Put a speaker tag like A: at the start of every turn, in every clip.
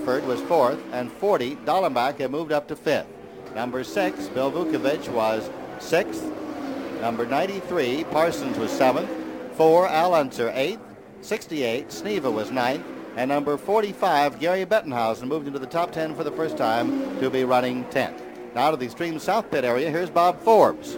A: Rutherford was 4th, and 40, Dallenbach, had moved up to 5th. Number 6, Bill Vukovich, was 6th. Number 93, Parsons, was 7th. 4, Al Unser, 8th. 68, Sneva, was 9th. And number 45, Gary Bettenhausen, moved into the top 10 for the first time to be running 10th. Now to the extreme south pit area, here's Bob Forbes.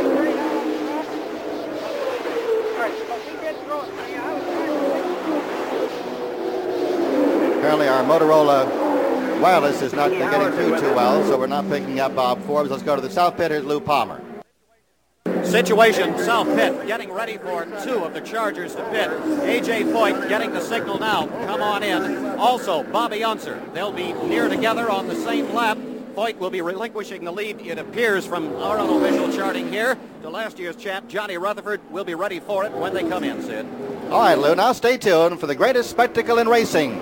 A: Apparently our Motorola wireless is not getting through too well, so we're not picking up Bob Forbes. Let's go to the south pit. Here's Lou Palmer.
B: Situation south pit, getting ready for 2 of the Chargers to pit. A.J. Foyt getting the signal now. Come on in. Also, Bobby Unser. They'll be near together on the same lap. Foyt will be relinquishing the lead, it appears, from our unofficial charting here to last year's champ, Johnny Rutherford. Will be ready for it when they come in, Sid.
A: All right, Lou, now stay tuned for the greatest spectacle in racing.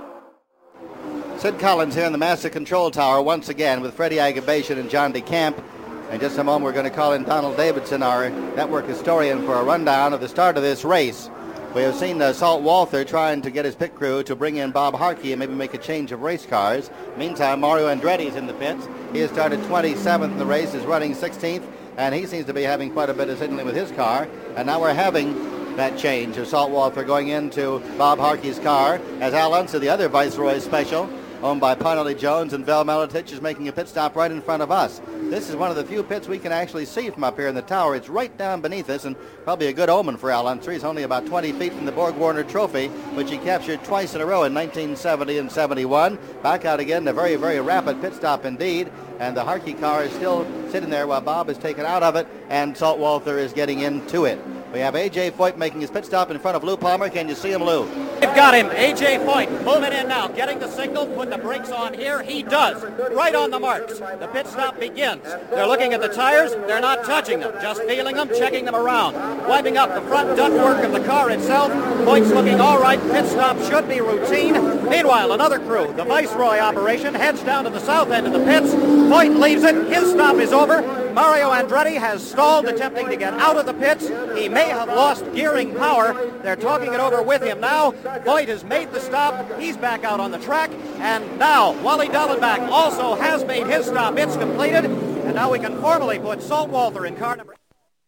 A: Sid Collins here in the Master Control Tower once again with Freddie Agabation and John DeCamp. In just a moment, we're going to call in Donald Davidson, our network historian, for a rundown of the start of this race. We have seen Salt Walther trying to get his pit crew to bring in Bob Harkey and maybe make a change of race cars. Meantime, Mario Andretti is in the pits. He has started 27th in the race, is running 16th, and he seems to be having quite a bit of signaling with his car. And now we're having that change of Salt Walther going into Bob Harkey's car as Al Unser, the other Viceroy special, owned by Parnelli Jones, and Val Maletich is making a pit stop right in front of us. This is one of the few pits we can actually see from up here in the tower. It's right down beneath us, and probably a good omen for Al Unser. He's only about 20 feet from the Borg Warner Trophy, which he captured twice in a row in 1970 and 71. Back out again, a very, very rapid pit stop indeed, and the Harkey car is still sitting there while Bob is taken out of it, and Salt Walther is getting into it. We have A.J. Foyt making his pit stop in front of Lou Palmer. Can you see him, Lou?
B: They've got him. A.J. Foyt moving in now, getting the signal, put the brakes on here. He does. Right on the marks. The pit stop begins. They're looking at the tires. They're not touching them, just feeling them, checking them around. Wiping up the front ductwork of the car itself. Foyt's looking all right. Pit stop should be routine. Meanwhile, another crew, the Viceroy operation, heads down to the south end of the pits. Foyt leaves it. His stop is over. Mario Andretti has stalled, attempting to get out of the pits. He may have lost gearing power. They're talking it over with him now. Foyt has made the stop. He's back out on the track. And now, Wally Dallenbach also has made his stop. It's completed. And now we can formally put Salt Walther in car number.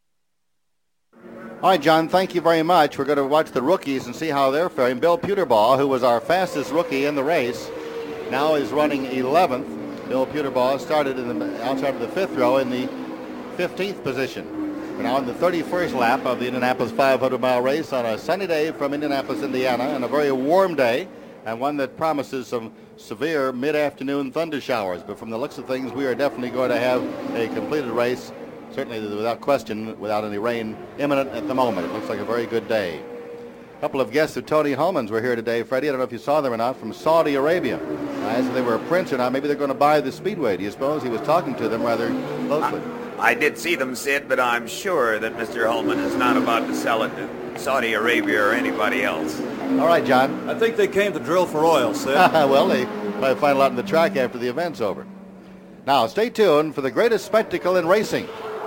A: All right, John, thank you very much. We're going to watch the rookies and see how they're faring. Bill Puterbaugh, who was our fastest rookie in the race, now is running 11th. Bill Puterbaugh started outside of the 5th row in the 15th position. We're now in the 31st lap of the Indianapolis 500-mile race on a sunny day from Indianapolis, Indiana, and a very warm day, and one that promises some severe mid-afternoon thunder showers. But from the looks of things, we are definitely going to have a completed race, certainly without question, without any rain imminent at the moment. It looks like a very good day. A couple of guests of Tony Holman's were here today, Freddie. I don't know if you saw them or not, from Saudi Arabia. I asked if they were a prince or not. Maybe they're going to buy the Speedway. Do you suppose? He was talking to them rather closely.
C: I did see them, Sid, but I'm sure that Mr. Holman is not about to sell it to Saudi Arabia or anybody else.
A: All right, John.
D: I think they came to drill for oil, Sid.
A: Well, they probably find a lot in the track after the event's over. Now, stay tuned for the greatest spectacle in racing.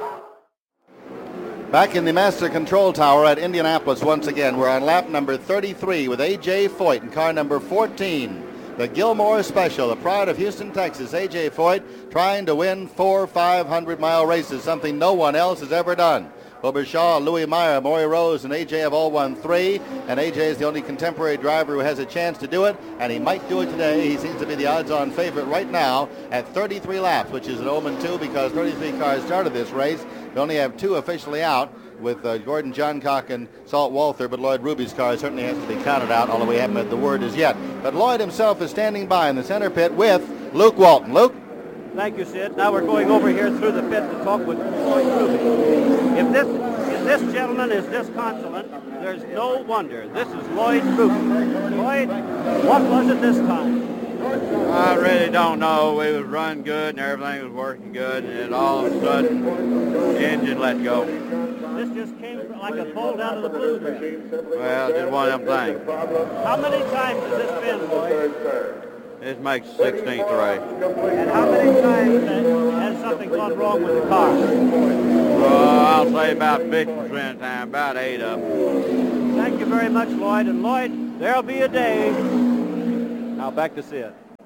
A: Back in the Master Control Tower at Indianapolis once again. We're on lap number 33 with A.J. Foyt in car number 14. The Gilmore Special, the pride of Houston, Texas. A.J. Foyt trying to win 4 500-mile races, something no one else has ever done. Obershaw, Louis Meyer, Maury Rose, and A.J. have all won 3, and A.J. is the only contemporary driver who has a chance to do it, and he might do it today. He seems to be the odds-on favorite right now at 33 laps, which is an omen too, because 33 cars started this race. We only have 2 officially out, with Gordon Johncock and Salt Walther, but Lloyd Ruby's car certainly has to be counted out, although we haven't had the word as yet. But Lloyd himself is standing by in the center pit with Luke Walton. Luke?
E: Thank you, Sid. Now we're going over here through the pit to talk with Lloyd Ruby. If this gentleman is disconsolate, there's no wonder. This is Lloyd Ruby. Lloyd, what was it this time?
F: I really don't know. We was running good and everything was working good, and then all of a sudden the engine let go.
E: This just came like a bolt out of the blue then.
F: Well, just one of them things.
E: How many times has this been, Lloyd?
F: This makes 16th race.
E: And how many times has something gone wrong with the car?
F: I'll say about 50% of the time, about 8 of them.
E: Thank you very much, Lloyd. And Lloyd, there'll be a day. Now back to Sid.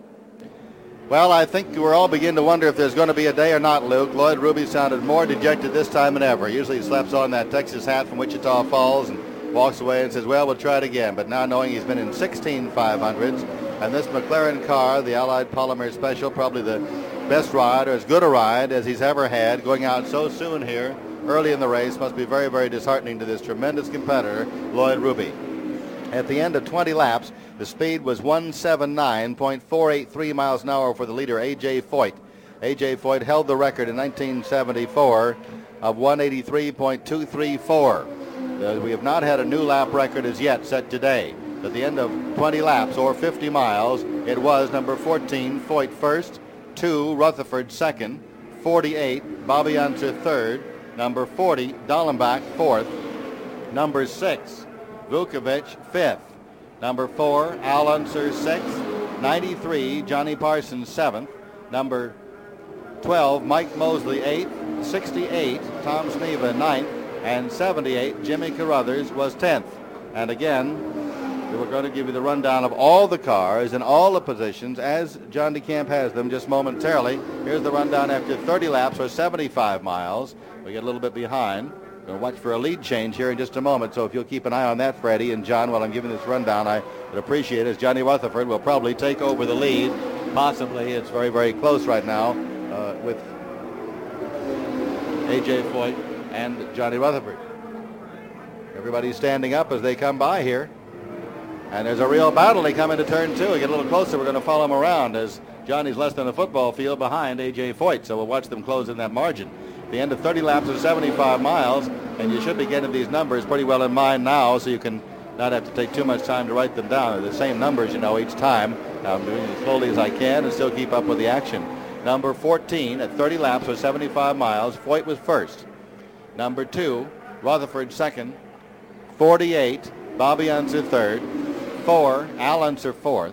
A: Well, I think we're all beginning to wonder if there's going to be a day or not, Luke. Lloyd Ruby sounded more dejected this time than ever. Usually he slaps on that Texas hat from Wichita Falls and walks away and says, well, we'll try it again. But now knowing he's been in 16 500s, and this McLaren car, the Allied Polymer Special, probably the best ride or as good a ride as he's ever had, going out so soon here early in the race must be very, very disheartening to this tremendous competitor, Lloyd Ruby. At the end of 20 laps, the speed was 179.483 miles an hour for the leader, A.J. Foyt. A.J. Foyt held the record in 1974 of 183.234. We have not had a new lap record as yet set today. At the end of 20 laps, or 50 miles, it was number 14, Foyt first, 2, Rutherford second, 48, Bobby Unser third, number 40, Dallenbach fourth, number 6, Vukovic fifth, number 4, Al Unser sixth, 93, Johnny Parsons seventh, number 12, Mike Mosley eighth, 68, Tom Sneva ninth, and 78, Jimmy Carruthers was 10th. And again, we're going to give you the rundown of all the cars and all the positions as John DeCamp has them just momentarily. Here's the rundown after 30 laps or 75 miles. We get a little bit behind. Going to watch for a lead change here in just a moment, so if you'll keep an eye on that, Freddie and John, while I'm giving this rundown, I would appreciate it, as Johnny Rutherford will probably take over the lead. Possibly. It's very, very close right now with A.J. Foyt and Johnny Rutherford. Everybody's standing up as they come by here. And there's a real battle. They come into turn 2. We get a little closer. We're going to follow them around as Johnny's less than a football field behind A.J. Foyt. So we'll watch them close in that margin. The end of 30 laps of 75 miles, and you should be getting these numbers pretty well in mind now, so you can not have to take too much time to write them down. They're the same numbers, you know, each time. I'm doing it as slowly as I can and still keep up with the action. Number 14 at 30 laps or 75 miles, Foyt was first. Number 2, Rutherford second. 48, Bobby Unser third. 4, Al Unser fourth.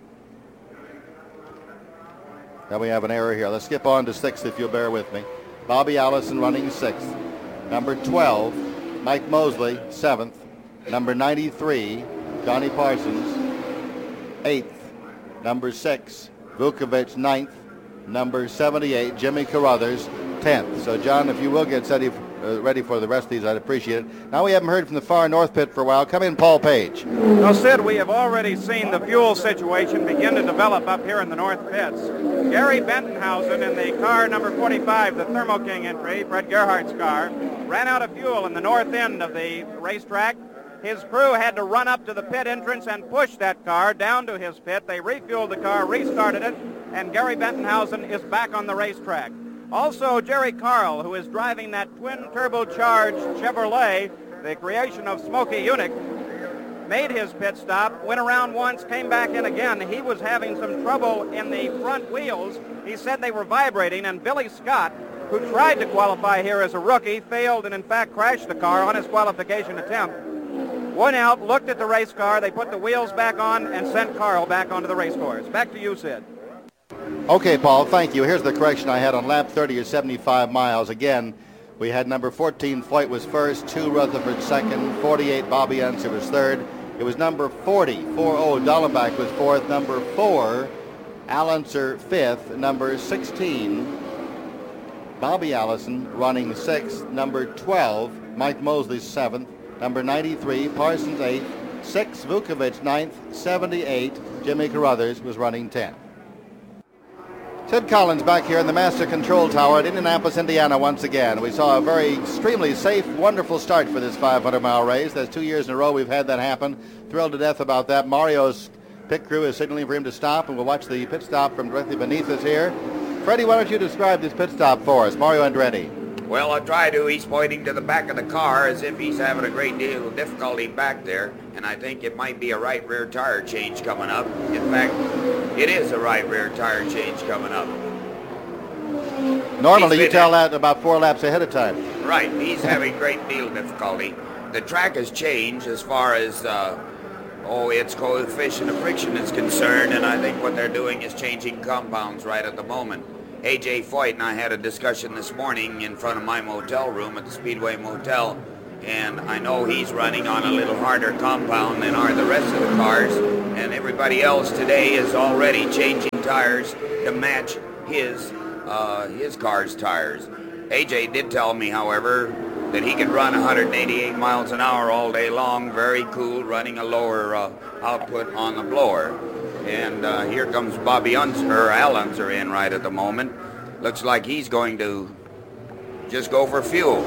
A: Then we have an error here. Let's skip on to 6 if you'll bear with me. Bobby Allison running 6th. Number 12, Mike Mosley 7th. Number 93, Johnny Parsons 8th. Number 6, Vukovic 9th. Number 78, Jimmy Carruthers 10th. So John, if you will get ready for the rest of these, I'd appreciate it. Now we haven't heard from the far north pit for a while. Come in, Paul Page.
G: Well, Sid, we have already seen the fuel situation begin to develop up here in the north pits. Gary Bentonhausen in the car number 45, the Thermo King entry, Fred Gerhardt's car, ran out of fuel in the north end of the racetrack. His crew had to run up to the pit entrance and push that car down to his pit. They refueled the car, restarted it, and Gary Bentonhausen is back on the racetrack. Also, Jerry Carl, who is driving that twin-turbocharged Chevrolet, the creation of Smokey Yunick, made his pit stop, went around once, came back in again. He was having some trouble in the front wheels. He said they were vibrating, and Billy Scott, who tried to qualify here as a rookie, failed and in fact crashed the car on his qualification attempt. Went out, looked at the race car, they put the wheels back on and sent Carl back onto the race course. Back to you, Sid.
A: Okay, Paul, thank you. Here's the correction I had on lap 30 or 75 miles. Again, we had number 14, Foyt was first, 2, Rutherford second, 48, Bobby Unser was third. It was number 40, 4-0, Dallenbach was fourth, number 4, Al Unser fifth, number 16, Bobby Allison running sixth, number 12, Mike Mosley seventh, number 93, Parsons eighth, 6, Vukovic ninth, 78, Jimmy Carruthers was running 10th. Sid Collins back here in the Master Control Tower at Indianapolis, Indiana once again. We saw a very extremely safe, wonderful start for this 500-mile race. That's 2 years in a row we've had that happen. Thrilled to death about that. Mario's pit crew is signaling for him to stop, and we'll watch the pit stop from directly beneath us here. Freddie, why don't you describe this pit stop for us? Mario Andretti.
C: Well, I'll try to. He's pointing to the back of the car as if he's having a great deal of difficulty back there, and I think it might be a right rear tire change coming up. In fact, it is a right rear tire change coming up.
A: Normally you tell that about 4 laps ahead of time.
C: Right, he's having a great deal of difficulty. The track has changed as far as its coefficient of friction is concerned, and I think what they're doing is changing compounds right at the moment. A.J. Foyt and I had a discussion this morning in front of my motel room at the Speedway Motel, and I know he's running on a little harder compound than are the rest of the cars, and everybody else today is already changing tires to match his car's tires. AJ did tell me, however, that he could run 188 miles an hour all day long, very cool, running a lower output on the blower. And here comes Bobby Unser, Al Unser in right at the moment. Looks like he's going to just go for fuel.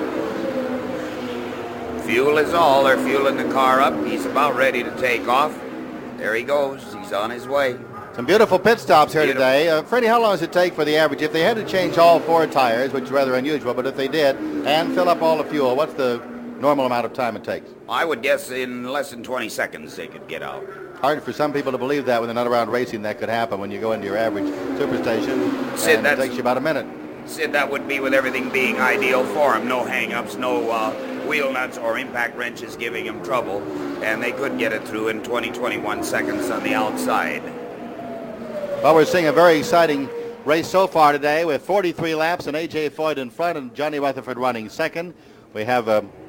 C: Fuel is all. They're fueling the car up. He's about ready to take off. There he goes. He's on his way.
A: Some beautiful pit stops here today. Freddie, how long does it take for the average? If they had to change all 4 tires, which is rather unusual, but if they did, and fill up all the fuel, what's the normal amount of time it takes?
C: I would guess in less than 20 seconds they could get out.
A: Hard for some people to believe that when they're not around racing that could happen when you go into your average superstation.
C: Sid,
A: it takes you about a minute.
C: Sid, that would be with everything being ideal for him. No hang-ups, no wheel nuts or impact wrenches giving him trouble. And they could get it through in 21 seconds on the outside.
A: Well, we're seeing a very exciting race so far today with 43 laps and A.J. Foyt in front and Johnny Rutherford running second. We have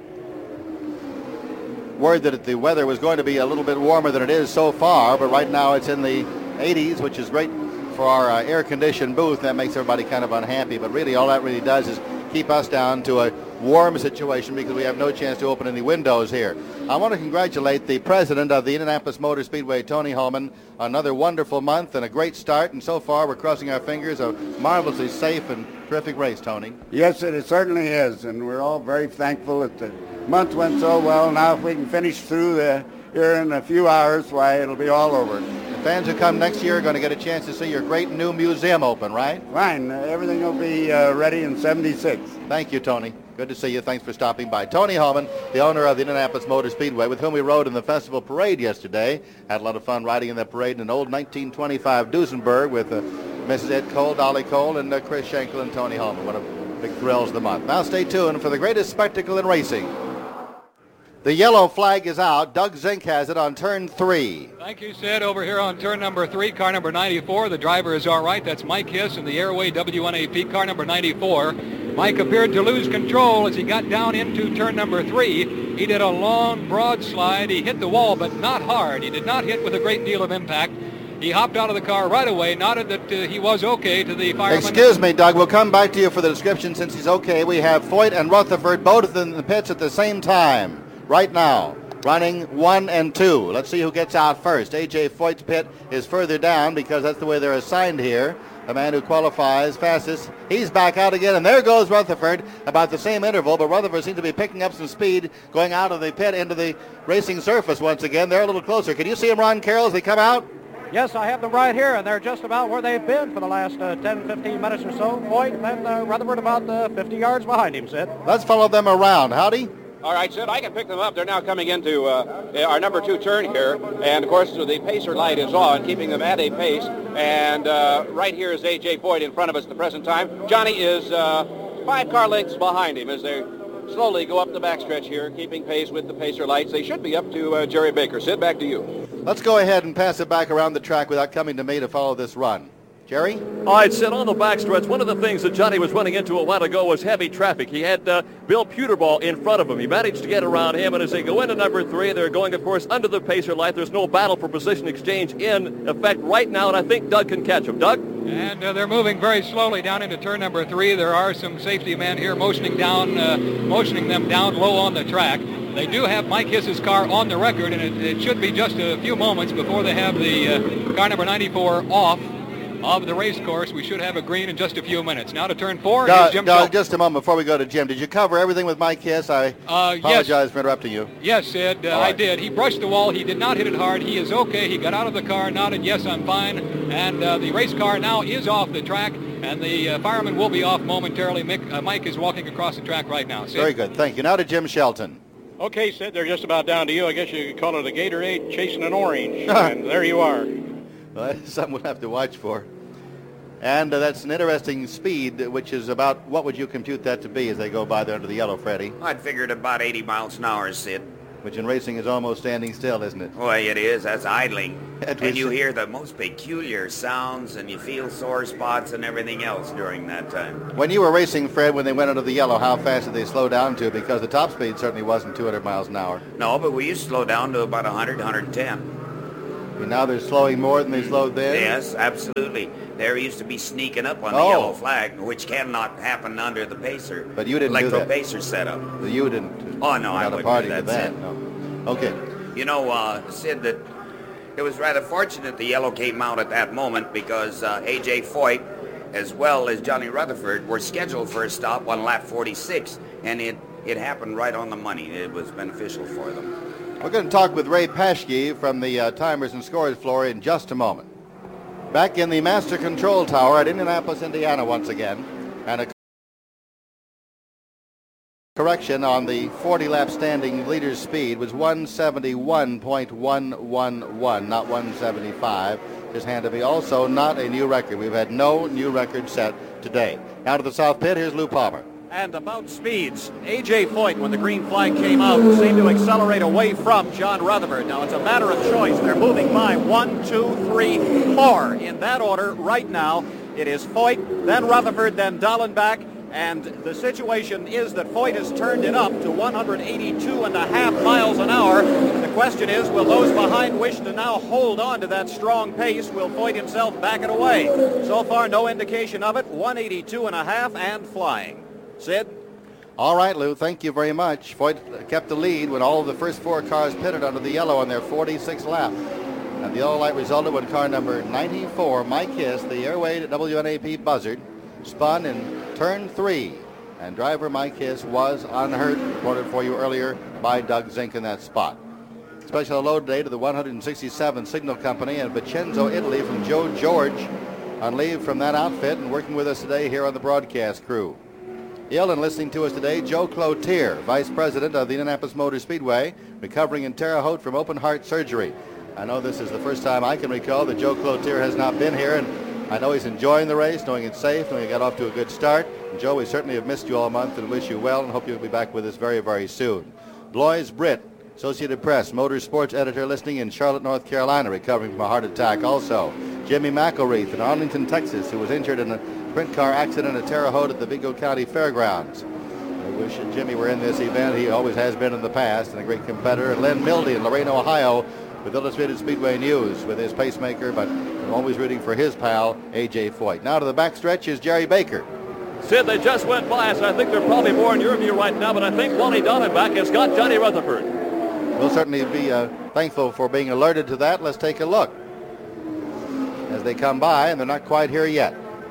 A: word that the weather was going to be a little bit warmer than it is so far, but right now it's in the 80s, which is great for our air-conditioned booth. That makes everybody kind of unhappy, but really all that really does is keep us down to a warm situation because we have no chance to open any windows here. I want to congratulate the president of the Indianapolis Motor Speedway, Tony Hulman, another wonderful month and a great start, and so far we're crossing our fingers, a marvelously safe and terrific race, Tony.
H: Yes, it certainly is, and we're all very thankful that the month went so well. Now if we can finish through here in a few hours, why, it'll be all over.
A: The fans who come next year are going to get a chance to see your great new museum open, right?
H: Fine. Everything will be ready in 76.
A: Thank you, Tony. Good to see you. Thanks for stopping by. Tony Hulman, the owner of the Indianapolis Motor Speedway, with whom we rode in the festival parade yesterday. Had a lot of fun riding in that parade in an old 1925 Duesenberg with Mrs. Ed Cole, Dolly Cole, and Chris Schenkel and Tony Hulman. One of the big thrills of the month. Now stay tuned for the greatest spectacle in racing. The yellow flag is out. Doug Zink has it on turn 3.
I: Thank you, Sid. Over here on turn number 3, car number 94. The driver is all right. That's Mike Hiss in the Airway WNAP, car number 94. Mike appeared to lose control as he got down into turn number 3. He did a long, broad slide. He hit the wall, but not hard. He did not hit with a great deal of impact. He hopped out of the car right away, nodded that he was okay to the fireman.
A: Excuse me, Doug. We'll come back to you for the description since he's okay. We have Foyt and Rutherford both in the pits at the same time. Right now, running 1 and 2. Let's see who gets out first. A.J. Foyt's pit is further down because that's the way they're assigned here. The man who qualifies fastest, he's back out again, and there goes Rutherford, about the same interval, but Rutherford seems to be picking up some speed, going out of the pit into the racing surface once again. They're a little closer. Can you see them, Ron Carroll, as they come out?
E: Yes, I have them right here, and they're just about where they've been for the last 10, 15 minutes or so. Foyt and Rutherford about 50 yards behind him, Sid.
A: Let's follow them around. Howdy.
J: All right, Sid, I can pick them up. They're now coming into our number 2 turn here. And, of course, the pacer light is on, keeping them at a pace. And right here is A.J. Foyt in front of us at the present time. Johnny is 5 car lengths behind him as they slowly go up the backstretch here, keeping pace with the pacer lights. They should be up to Jerry Baker. Sid, back to you.
A: Let's go ahead and pass it back around the track without coming to me to follow this run. Jerry?
K: All right, Sid, on the backstretch, one of the things that Johnny was running into a while ago was heavy traffic. He had Bill Puterball in front of him. He managed to get around him, and as they go into number 3, they're going, of course, under the pacer light. There's no battle for position exchange in effect right now, and I think Doug can catch him. Doug?
I: And they're moving very slowly down into turn number 3. There are some safety men here motioning them down low on the track. They do have Mike Hiss's car on the record, and it should be just a few moments before they have the car number 94 off of the race course. We should have a green in just a few minutes. Now to turn 4. Here's Jim Shelton.
A: Just a moment before we go to Jim. Did you cover everything with Mike Hiss? I apologize for interrupting you.
I: Yes, Sid, I did. He brushed the wall. He did not hit it hard. He is okay. He got out of the car, nodded, yes, I'm fine. And the race car now is off the track, and the fireman will be off momentarily. Mike is walking across the track right now. Sid?
A: Very good. Thank you. Now to Jim Shelton.
L: Okay, Sid, they're just about down to you. I guess you could call it a Gatorade chasing an orange. And there you are.
A: Well, that's something we'll have to watch for. And that's an interesting speed, which is about, what would you compute that to be as they go by there under the yellow, Freddie?
C: I'd figured about 80 miles an hour, Sid.
A: Which in racing is almost standing still, isn't it?
C: Well, it is. That's idling. And you hear the most peculiar sounds, and you feel sore spots and everything else during that time.
A: When you were racing, Fred, when they went under the yellow, how fast did they slow down to? Because the top speed certainly wasn't 200 miles an hour.
C: No, but we used to slow down to about 100, 110.
A: And now they're slowing more than they slowed then?
C: Yes, absolutely. There used to be sneaking up on the yellow flag, which cannot happen under the pacer.
A: But you didn't do that.
C: Electro-pacer setup.
A: You didn't.
C: Oh, no, I wouldn't do that, Sid.
A: No. Okay.
C: You know, Sid, that it was rather fortunate the yellow came out at that moment because A.J. Foyt, as well as Johnny Rutherford, were scheduled for a stop on lap 46, and it happened right on the money. It was beneficial for them.
A: We're going to talk with Ray Paschke from the timers and scores floor in just a moment. Back in the master control tower at Indianapolis, Indiana once again, and a correction on the 40-lap standing leader's speed was 171.111, not 175. Just hand to me. Also not a new record. We've had no new record set today. Now to the south pit, here's Lou Palmer.
B: And about speeds, A.J. Foyt, when the green flag came out, seemed to accelerate away from John Rutherford. Now, it's a matter of choice. They're moving by 1, 2, 3, 4. In that order right now, it is Foyt, then Rutherford, then Dallenbach. And the situation is that Foyt has turned it up to 182.5 miles an hour. The question is, will those behind wish to now hold on to that strong pace? Will Foyt himself back it away? So far, no indication of it. 182.5 and flying. Sid?
A: All right, Lou, thank you very much. Foyt kept the lead when all of the first four cars pitted under the yellow on their 46th lap. And the yellow light resulted when car number 94, Mike Hiss, the Airway WNAP Buzzard, spun in turn 3. And driver Mike Hiss was unhurt, reported for you earlier by Doug Zink in that spot. Special hello today to the 167 Signal Company in Vicenzo, Italy, from Joe George on leave from that outfit and working with us today here on the broadcast crew. Ill and listening to us today, Joe Cloutier, Vice President of the Indianapolis Motor Speedway, recovering in Terre Haute from open heart surgery. I know this is the first time I can recall that Joe Cloutier has not been here, and I know he's enjoying the race, knowing it's safe, knowing he got off to a good start. And Joe, we certainly have missed you all month and wish you well and hope you'll be back with us very, very soon. Blois Britt, Associated Press, Motorsports Editor, listening in Charlotte, North Carolina, recovering from a heart attack also. Jimmy McElreath in Arlington, Texas, who was injured in a sprint car accident at Terre Haute at the Vigo County Fairgrounds. I wish Jimmy were in this event. He always has been in the past and a great competitor. And Len Mildy in Lorain, Ohio, with Illustrated Speedway News with his pacemaker, but I'm always rooting for his pal, A.J. Foyt. Now to the backstretch is Jerry Baker.
K: Sid, they just went by us. I think they're probably more in your view right now, but I think Wally Dallenbach has got Johnny Rutherford.
A: We'll certainly be thankful for being alerted to that. Let's take a look as they come by, and they're not quite here yet.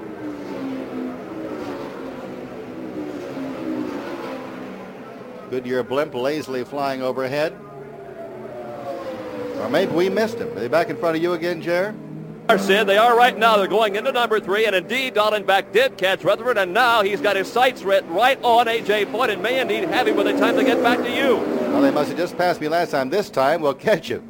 A: Goodyear blimp lazily flying overhead. Or maybe we missed him. Are they back in front of you again, Jer?
K: Sid, they are right now. They're going into number 3, and indeed Dallenbach did catch Rutherford, and now he's got his sights right on A.J. Foyt and may indeed have him by the time they get back to you.
A: Well, they must have just passed me last time. This time, we'll catch him.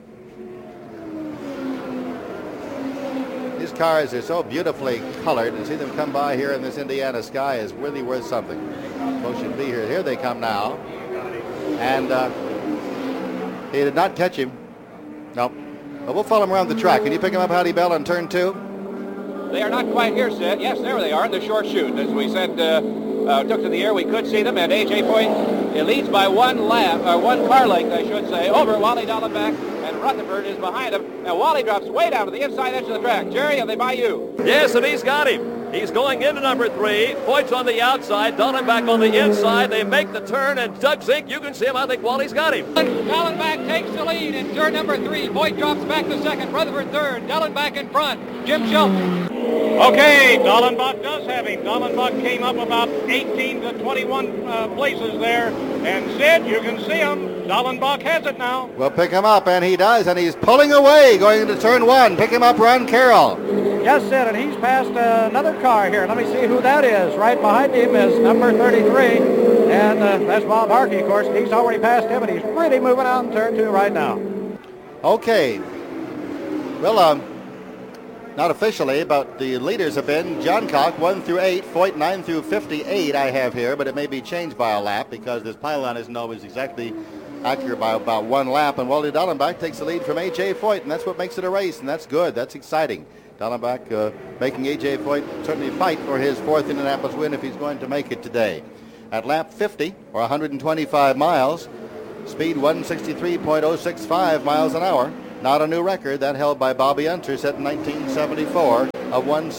A: These cars are so beautifully colored, and see them come by here in this Indiana sky is really worth something. Folks should be here. Here they come now. And he did not catch him. Nope. But we'll follow him around the track. Can you pick him up, Howdy Bell, on turn 2?
J: They are not quite here, Sid. Yes, there they are in the short chute. As we said, took to the air, we could see them, and A.J. Foyt, it leads by one car length, I should say, over Wally Dallenbach, and Rutherford is behind him. Now, Wally drops way down to the inside edge of the track. Jerry, are they by you?
K: Yes, and he's got him. He's going into number 3. Foyt's on the outside, Dallenbach on the inside. They make the turn, and Doug Zink, you can see him. I think Wally's got him.
I: Dallenbach takes the lead in turn number 3. Foyt drops back to second. Rutherford third. Dallenbach in front. Jim Shelton.
G: Okay, Dallenbach does have him. Dallenbach came up about 18 to 21 places there. And Sid, you can see him. Dallenbach has it now.
A: We'll pick him up, and he does, and he's pulling away going into turn 1. Pick him up, Ron Carroll.
E: Yes, Sid, and he's passed another car here. Let me see who that is. Right behind him is number 33, and that's Bob Harkey, of course. He's already passed him, and he's really moving out in turn 2 right now.
A: Okay. Well, not officially, but the leaders have been John Cock 1 through 8, Foyt 9 through 58 I have here, but it may be changed by a lap because this pylon isn't always exactly accurate by about one lap, and Wally Dallenbach takes the lead from A.J. Foyt, and that's what makes it a race, and that's good. That's exciting. Dallenbach making A.J. Foyt certainly fight for his 4th Indianapolis win if he's going to make it today. At lap 50, or 125 miles, speed 163.065 miles an hour, not a new record. That held by Bobby Unser, set in 1974 of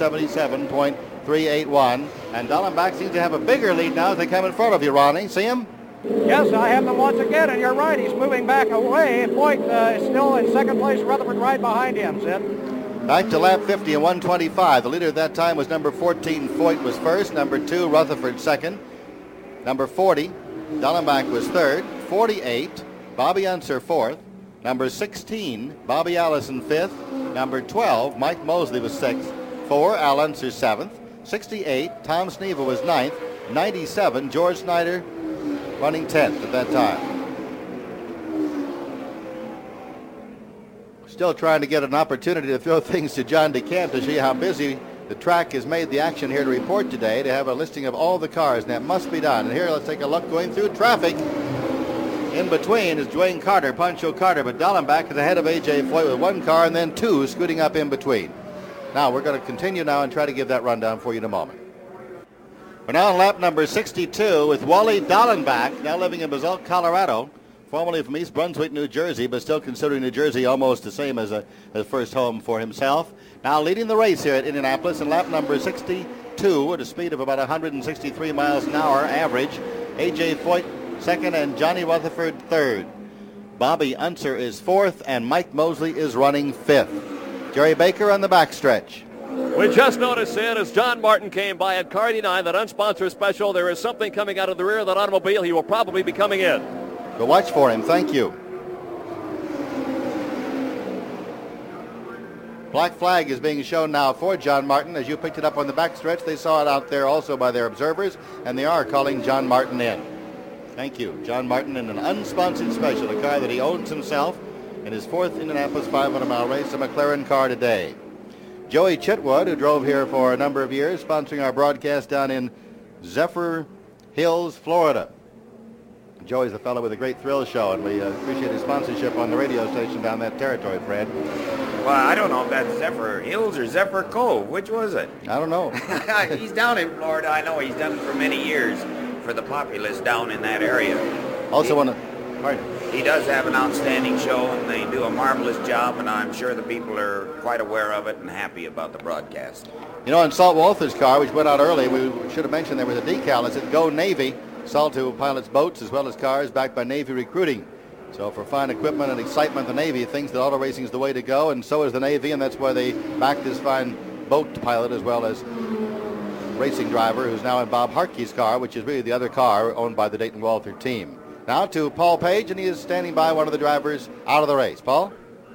A: 177.381. And Dallenbach seems to have a bigger lead now as they come in front of you, Ronnie. See him?
G: Yes, I have them once again, and you're right. He's moving back away. Foyt is still in second place. Rutherford right behind him, Sid.
A: Back to lap 50 and 125. The leader at that time was number 14, Foyt was first. Number 2, Rutherford second. Number 40, Dallenbach was third. 48, Bobby Unser fourth. Number 16, Bobby Allison fifth. Number 12, Mike Mosley was sixth. 4, Al Unser seventh. 68, Tom Sneva was ninth. 97, George Snyder running 10th at that time. Still trying to get an opportunity to throw things to John DeCamp to see how busy the track has made the action here to report today, to have a listing of all the cars, and that must be done. And here, let's take a look going through traffic. In between is Dwayne Carter, Pancho Carter, but Dallenbach is ahead of A.J. Foyt with one car and then two scooting up in between. Now, we're going to continue now and try to give that rundown for you in a moment. We're now on lap number 62 with Wally Dallenbach, now living in Basalt, Colorado, formerly from East Brunswick, New Jersey, but still considering New Jersey almost the same as a first home for himself. Now leading the race here at Indianapolis in lap number 62 at a speed of about 163 miles an hour average. A.J. Foyt second and Johnny Rutherford third. Bobby Unser is fourth and Mike Mosley is running fifth. Jerry Baker on the backstretch.
K: We just noticed in as John Martin came by at car 89, that unsponsored special, there is something coming out of the rear of that automobile. He will probably be coming in.
A: Go watch for him. Thank you. Black flag is being shown now for John Martin. As you picked it up on the backstretch, they saw it out there also by their observers, and they are calling John Martin in. Thank you. John Martin in an unsponsored special, a car that he owns himself in his fourth Indianapolis 500-mile race, a McLaren car today. Joey Chitwood, who drove here for a number of years, sponsoring our broadcast down in Zephyr Hills, Florida. Joey's a fellow with a great thrill show, and we appreciate his sponsorship on the radio station down that territory, Fred.
C: Well, I don't know if that's Zephyr Hills or Zephyr Cove. Which was it?
A: I don't know.
C: He's down in Florida. I know. He's done it for many years for the populace down in that area.
A: Also want to...
C: He does have an outstanding show, and they do a marvelous job, and I'm sure the people are quite aware of it and happy about the broadcast.
A: You know, in Salt Walther's car, which went out early, we should have mentioned there was a decal. It said Go Navy. Salt, who pilots boats as well as cars, backed by Navy Recruiting. So for fine equipment and excitement, the Navy thinks that auto racing is the way to go, and so is the Navy, and that's why they backed this fine boat pilot as well as racing driver who's now in Bob Hartke's car, which is really the other car owned by the Dayton Walther team. Now to Paul Page, and he is standing by one of the drivers out of the race. Paul?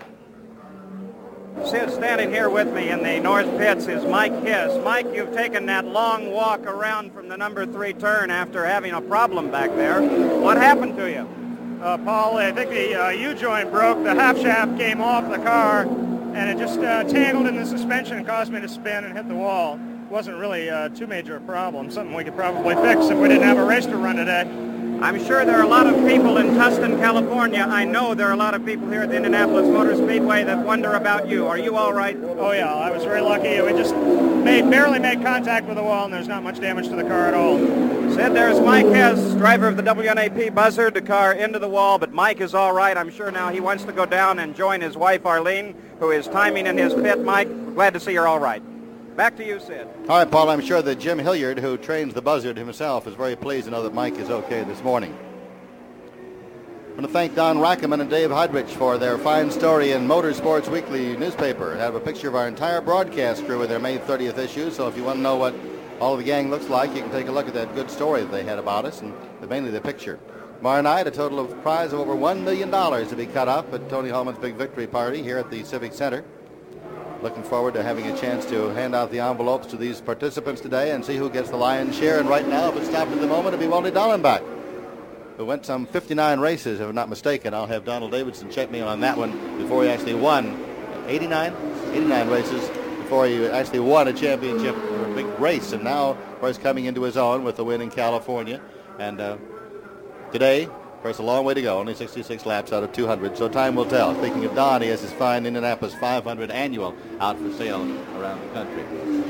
G: Sid, standing here with me in the north pits is Mike Hiss. Mike, you've taken that long walk around from the number 3 turn after having a problem back there. What happened to you?
M: Paul, I think the U-joint broke. The half shaft came off the car, and it just tangled in the suspension and caused me to spin and hit the wall. It wasn't really too major a problem, something we could probably fix if we didn't have a race to run today.
G: I'm sure there are a lot of people in Tustin, California. I know there are a lot of people here at the Indianapolis Motor Speedway that wonder about you. Are you all right?
M: Oh, yeah. I was very lucky. We just barely made contact with the wall, and there's not much damage to the car at all.
G: Sid, there's Mike Hess, driver of the WNAP Buzzard, the car into the wall, but Mike is all right. I'm sure now he wants to go down and join his wife, Arlene, who is timing in his pit. Mike, glad to see you're all right. Back to you, Sid.
A: All right, Paul, I'm sure that Jim Hilliard, who trains the Buzzard himself, is very pleased to know that Mike is okay this morning. I want to thank Don Rackerman and Dave Heidrich for their fine story in Motorsports Weekly newspaper. I have a picture of our entire broadcast crew in their May 30th issue, so if you want to know what all of the gang looks like, you can take a look at that good story that they had about us, and mainly the picture. Tomorrow night, a total of prize of over $1 million to be cut up at Tony Holman's big victory party here at the Civic Center. Looking forward to having a chance to hand out the envelopes to these participants today and see who gets the lion's share. And right now, if it's stopped at the moment, it'll be Wally Dallenbach, who went some 59 races, if I'm not mistaken. I'll have Donald Davidson check me on that one before he actually won. 89 races before he actually won a championship or a big race. And now, of course, coming into his own with the win in California. And today, of course, a long way to go, only 66 laps out of 200, so time will tell. Speaking of Don, he has his fine Indianapolis 500 annual out for sale around the country.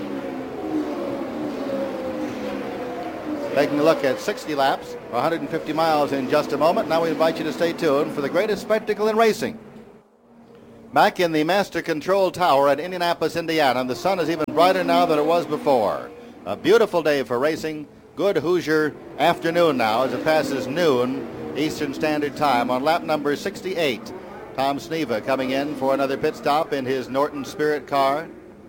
A: Taking a look at 60 laps, 150 miles in just a moment. Now we invite you to stay tuned for the greatest spectacle in racing. back in the Master Control Tower at Indianapolis, Indiana. And the sun is even brighter now than it was before. A beautiful day for racing. Good Hoosier afternoon now as it passes noon Eastern Standard Time on lap number 68. Tom Sneva coming in for another pit stop in his Norton Spirit car.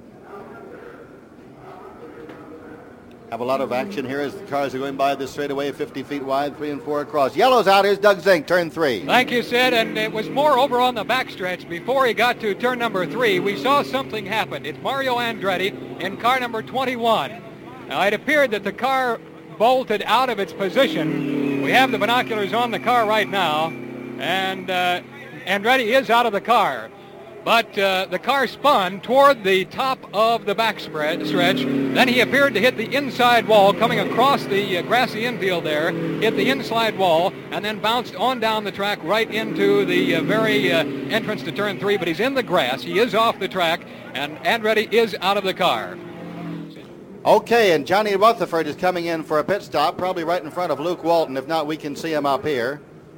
A: Have a lot of action here as the cars are going by this straightaway, 50 feet wide, 3 and 4 across. Yellow's out. Here's Doug Zink, turn 3.
I: Thank you, Sid. And it was more over on the backstretch. Before he got to turn number 3, we saw something happen. It's Mario Andretti in car number 21. Now, it appeared that the car bolted out of its position. We have the binoculars on the car right now, and Andretti is out of the car. But the car spun toward the top of the backstretch. Then he appeared to hit the inside wall coming across the grassy infield there, hit the inside wall, and then bounced on down the track right into the very entrance to turn 3. But he's in the grass. He is off the track, and Andretti is out of the car.
A: Okay, and Johnny Rutherford is coming in for a pit stop, probably right in front of Luke Walton. If not, we can see him up here.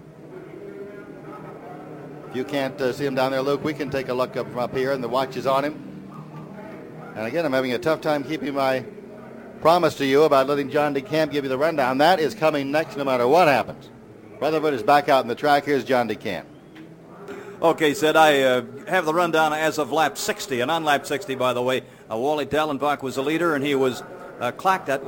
A: If you can't see him down there, Luke, we can take a look up from up here, and the watch is on him. And again, I'm having a tough time keeping my promise to you about letting John DeCamp give you the rundown. That is coming next no matter what happens. Rutherford is back out in the track. Here's John DeCamp.
D: Okay, Sid, I have the rundown as of lap 60. And on lap 60, by the way, Wally Dallenbach was the leader, and he was clocked at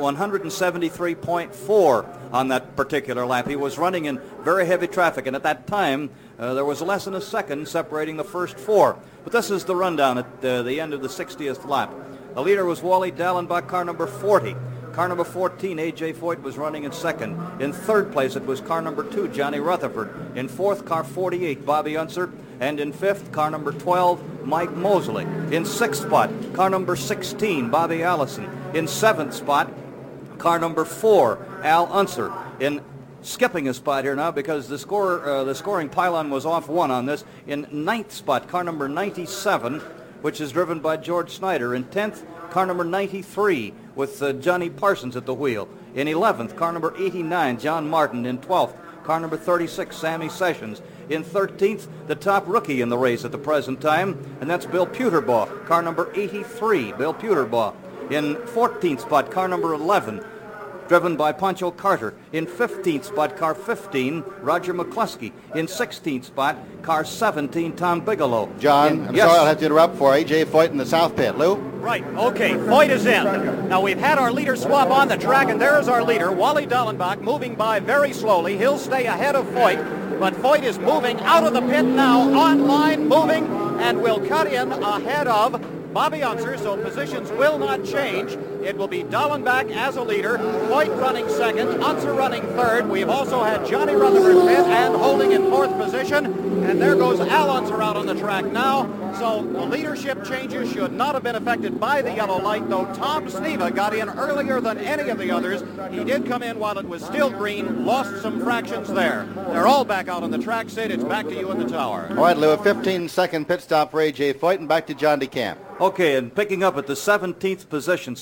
D: 173.4 on that particular lap. He was running in very heavy traffic, and at that time, there was less than a second separating the first 4. But this is the rundown at the end of the 60th lap. The leader was Wally Dallenbach, car number 40. Car number 14, A.J. Foyt, was running in second. In third place, it was car number 2, Johnny Rutherford. In fourth, car 48, Bobby Unser. And in fifth, car number 12, Mike Mosley. In sixth spot, car number 16, Bobby Allison. In seventh spot, car number 4, Al Unser. In skipping a spot here now because the scoring pylon was off 1 on this. In ninth spot, car number 97, which is driven by George Snyder. In 10th, car number 93 with Johnny Parsons at the wheel. In 11th, car number 89, John Martin. In 12th, car number 36, Sammy Sessions. In 13th, the top rookie in the race at the present time, and that's Bill Puterbaugh, car number 83, Bill Puterbaugh. In 14th spot, car number 11, driven by Pancho Carter. In 15th spot, car 15, Roger McCluskey. In 16th spot, car 17, Tom Bigelow.
A: John, I'm sorry I'll have to interrupt for A.J. Foyt in the south pit. Lou?
B: Right, okay, Foyt is in. Now we've had our leader swap on the track, and there is our leader, Wally Dallenbach, moving by very slowly. He'll stay ahead of Foyt, but Foyt is moving out of the pit now, on line, moving, and will cut in ahead of Bobby Unser, so positions will not change. It will be Dallenbach as a leader, Foyt running second, Unser running third. We've also had Johnny Rutherford fifth and holding in fourth position. And there goes Al Unser out on the track now. So the leadership changes should not have been affected by the yellow light, though Tom Sneva got in earlier than any of the others. He did come in while it was still green, lost some fractions there. They're all back out on the track. Sid, it's back to you in the tower.
A: All right, Lou, a 15-second pit stop for A.J. Foyt, and back to John DeCamp.
D: Okay, and picking up at the 17th position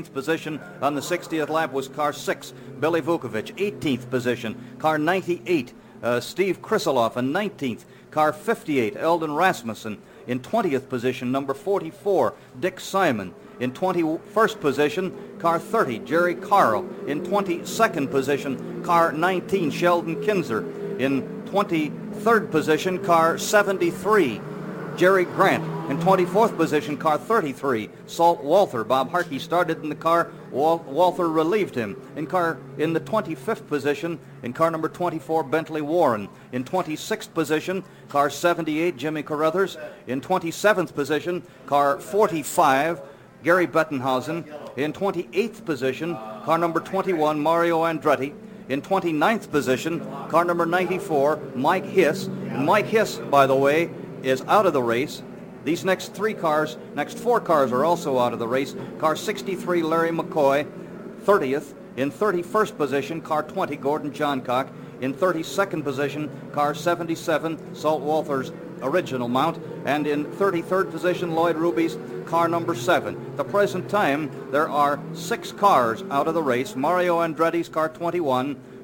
D: on the 60th lap was car 6, Billy Vukovic. 18th position, car 98, Steve Krisiloff. In 19th, car 58, Eldon Rasmussen. In 20th position, number 44, Dick Simon. In 21st position, car 30, Jerry Carl. In 22nd position, car 19, Sheldon Kinzer. In 23rd position, car 73, Jerry Grant. In 24th position, car 33, Salt Walther. Bob Harkey started in the car. Walther relieved him. In the 25th position, in car number 24, Bentley Warren. In 26th position, car 78, Jimmy Carruthers. In 27th position, car 45, Gary Bettenhausen. In 28th position, car number 21, Mario Andretti. In 29th position, car number 94, Mike Hiss. And Mike Hiss, by the way, is out of the race. These next four cars are also out of the race. Car 63, Larry McCoy, 30th. In 31st position, car 20, Gordon Johncock. In 32nd position, car 77, Salt Walther's original mount. And in 33rd position, Lloyd Ruby's car number 7. At the present time, there are 6 cars out of the race. Mario Andretti's car 21,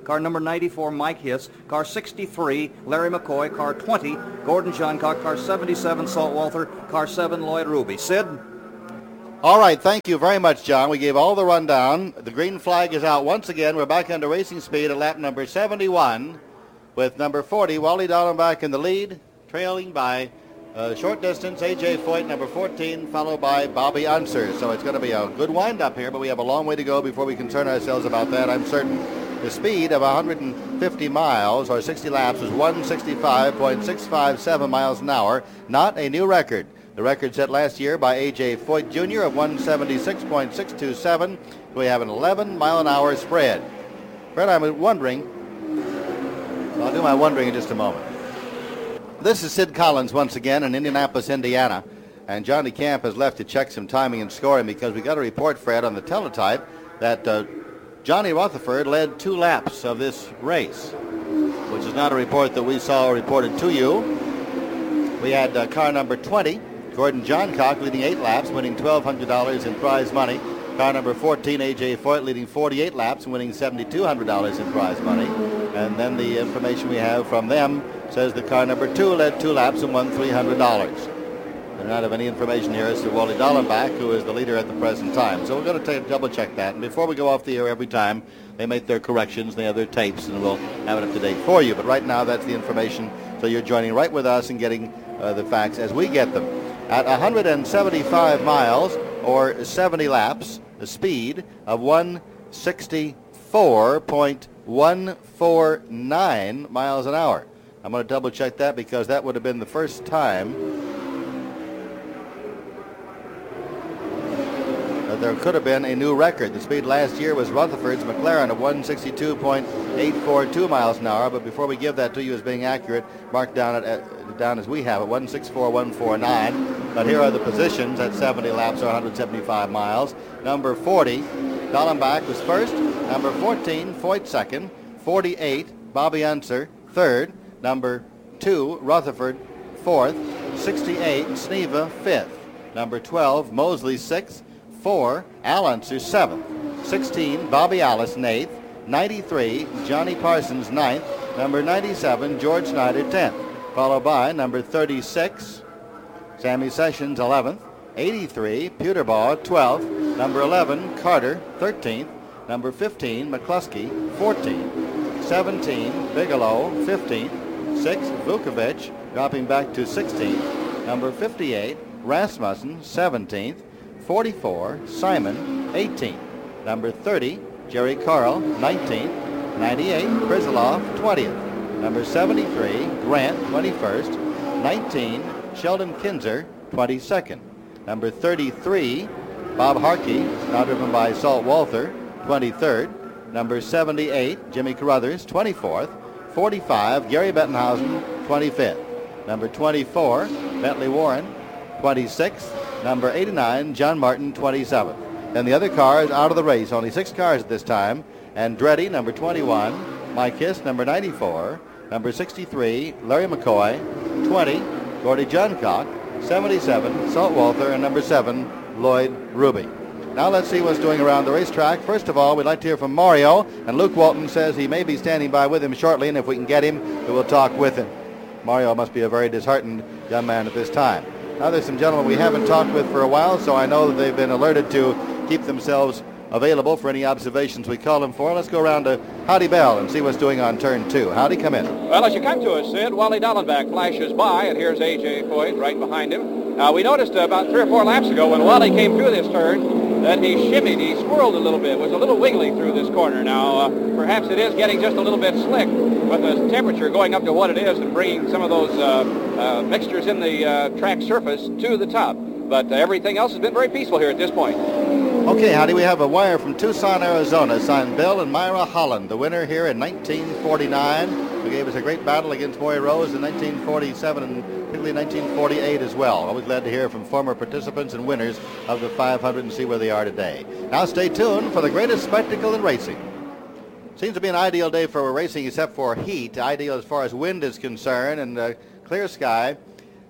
D: car number 94, Mike Hiss, car 63, Larry McCoy, car 20, Gordon Johncock, car 77, Salt Walther, car 7, Lloyd Ruby. Sid?
A: All right, thank you very much, John. We gave all the rundown. The green flag is out once again. We're back under racing speed at lap number 71 with number 40, Wally Dallenbach in the lead, trailing by short distance, A.J. Foyt, number 14, followed by Bobby Unser. So it's going to be a good wind-up here, but we have a long way to go before we concern ourselves about that, I'm certain. The speed of 150 miles, or 60 laps, was 165.657 miles an hour, not a new record. The record set last year by A.J. Foyt Jr. of 176.627. We have an 11-mile-an-hour spread. Fred, I'm wondering, I'll do my wondering in just a moment. This is Sid Collins once again in Indianapolis, Indiana. And Johnny Camp has left to check some timing and scoring because we got a report, Fred, on the teletype that Johnny Rutherford led 2 laps of this race, which is not a report that we saw reported to you. We had car number 20, Gordon Johncock, leading 8 laps, winning $1,200 in prize money. Car number 14, A.J. Foyt, leading 48 laps and winning $7,200 in prize money. And then the information we have from them says that car number 2 led 2 laps and won $300. They're not have any information here as to Wally Dallenbach, who is the leader at the present time. So we're going to double check that. And before we go off the air every time, they make their corrections, they have their tapes, and we'll have it up to date for you. But right now, that's the information. So you're joining right with us and getting the facts as we get them. At 175 miles, or 70 laps, the speed of 164.149 miles an hour. I'm going to double check that because that would have been the first time that there could have been a new record. The speed last year was Rutherford's McLaren of 162.842 miles an hour, but before we give that to you as being accurate, mark down as we have it, 164.149. But here are the positions at 70 laps or 175 miles. Number 40, Dallenbach was first. Number 14, Foyt second. 48, Bobby Unser third. Number 2, Rutherford fourth. 68, Sneva fifth. Number 12, Mosley sixth. 4, Al Unser seventh. 16, Bobby Allison eighth. 93, Johnny Parsons ninth. Number 97, George Snyder 10th. Followed by number 36, Sammy Sessions 11th. 83, Puterbaugh 12th. Number 11, Carter 13th. Number 15, McCluskey 14th. 17, Bigelow 15th. 6, Vukovic dropping back to 16th. Number 58, Rasmussen 17th. 44, Simon 18th. Number 30, Jerry Carl 19th. 98, Krizlov 20th. Number 73, Grant 21st. 19, Sheldon Kinzer 22nd. Number 33, Bob Harkey, now driven by Salt Walther, 23rd. Number 78, Jimmy Carruthers, 24th. 45, Gary Bettenhausen, 25th. Number 24, Bentley Warren, 26th. Number 89, John Martin, 27th. Then the other cars out of the race, only 6 cars at this time. Andretti, number 21, Mike Hiss, number 94, number 63, Larry McCoy, 20, Gordy Johncock, 77, Salt Walther, and number 7, Lloyd Ruby. Now let's see what's doing around the racetrack. First of all, we'd like to hear from Mario, and Luke Walton says he may be standing by with him shortly, and if we can get him, we will talk with him. Mario must be a very disheartened young man at this time. Now there's some gentlemen we haven't talked with for a while, so I know that they've been alerted to keep themselves available for any observations we call them for. Let's go around to Howdy Bell and see what's doing on turn 2. Howdy, come in.
J: Well, as you come to us, Sid, Wally Dallenbach flashes by, and here's A.J. Foyt right behind him. We noticed about 3 or 4 laps ago when Wally came through this turn that he shimmied, he swirled a little bit, was a little wiggly through this corner. Now, perhaps it is getting just a little bit slick with the temperature going up to what it is and bringing some of those mixtures in the track surface to the top. But everything else has been very peaceful here at this point.
A: Okay, Howdy, we have a wire from Tucson, Arizona, signed Bill and Myra Holland, the winner here in 1949, who gave us a great battle against Moy Rose in 1947 and particularly 1948 as well. Always glad to hear from former participants and winners of the 500 and see where they are today. Now stay tuned for the greatest spectacle in racing. Seems to be an ideal day for racing except for heat, ideal as far as wind is concerned and clear sky.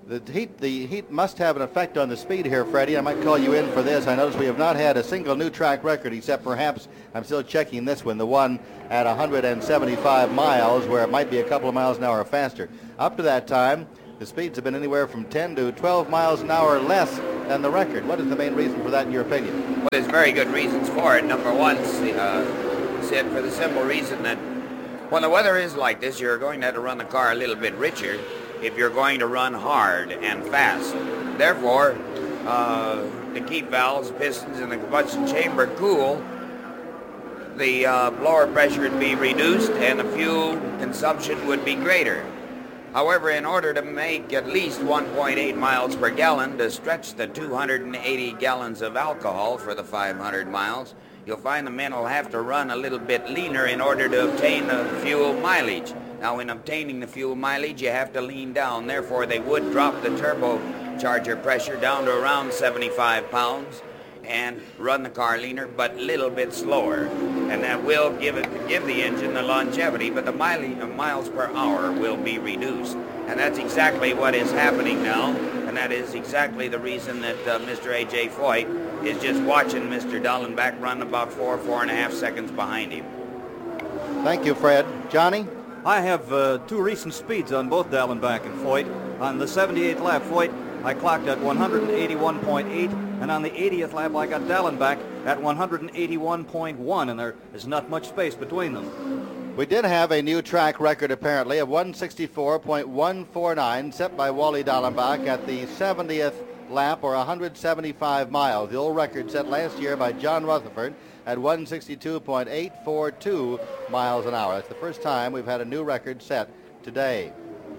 A: The heat must have an effect on the speed here, Freddie. I might call you in for this. I notice we have not had a single new track record, except perhaps, I'm still checking this one, the one at 175 miles, where it might be a couple of miles an hour faster. Up to that time, the speeds have been anywhere from 10 to 12 miles an hour less than the record. What is the main reason for that, in your opinion?
C: Well, there's very good reasons for it. Number one, Sid, for the simple reason that when the weather is like this, you're going to have to run the car a little bit richer if you're going to run hard and fast. Therefore, to keep valves, pistons, and the combustion chamber cool, the blower pressure would be reduced and the fuel consumption would be greater. However, in order to make at least 1.8 miles per gallon to stretch the 280 gallons of alcohol for the 500 miles, you'll find the men will have to run a little bit leaner in order to obtain the fuel mileage. Now, in obtaining the fuel mileage, you have to lean down. Therefore, they would drop the turbocharger pressure down to around 75 pounds and run the car leaner, but a little bit slower. And that will give the engine the longevity, but the miles per hour will be reduced. And that's exactly what is happening now, and that is exactly the reason that Mr. A.J. Foyt is just watching Mr. Dallenbach run about 4.5 seconds behind him.
A: Thank you, Fred. Johnny?
D: I have two recent speeds on both Dallenbach and Foyt. On the 78th lap, Foyt, I clocked at 181.8, and on the 80th lap, I got Dallenbach at 181.1, and there is not much space between them.
A: We did have a new track record, apparently, of 164.149 set by Wally Dallenbach at the 70th lap, or 175 miles. The old record set last year by John Rutherford at 162.842 miles an hour. That's the first time we've had a new record set today.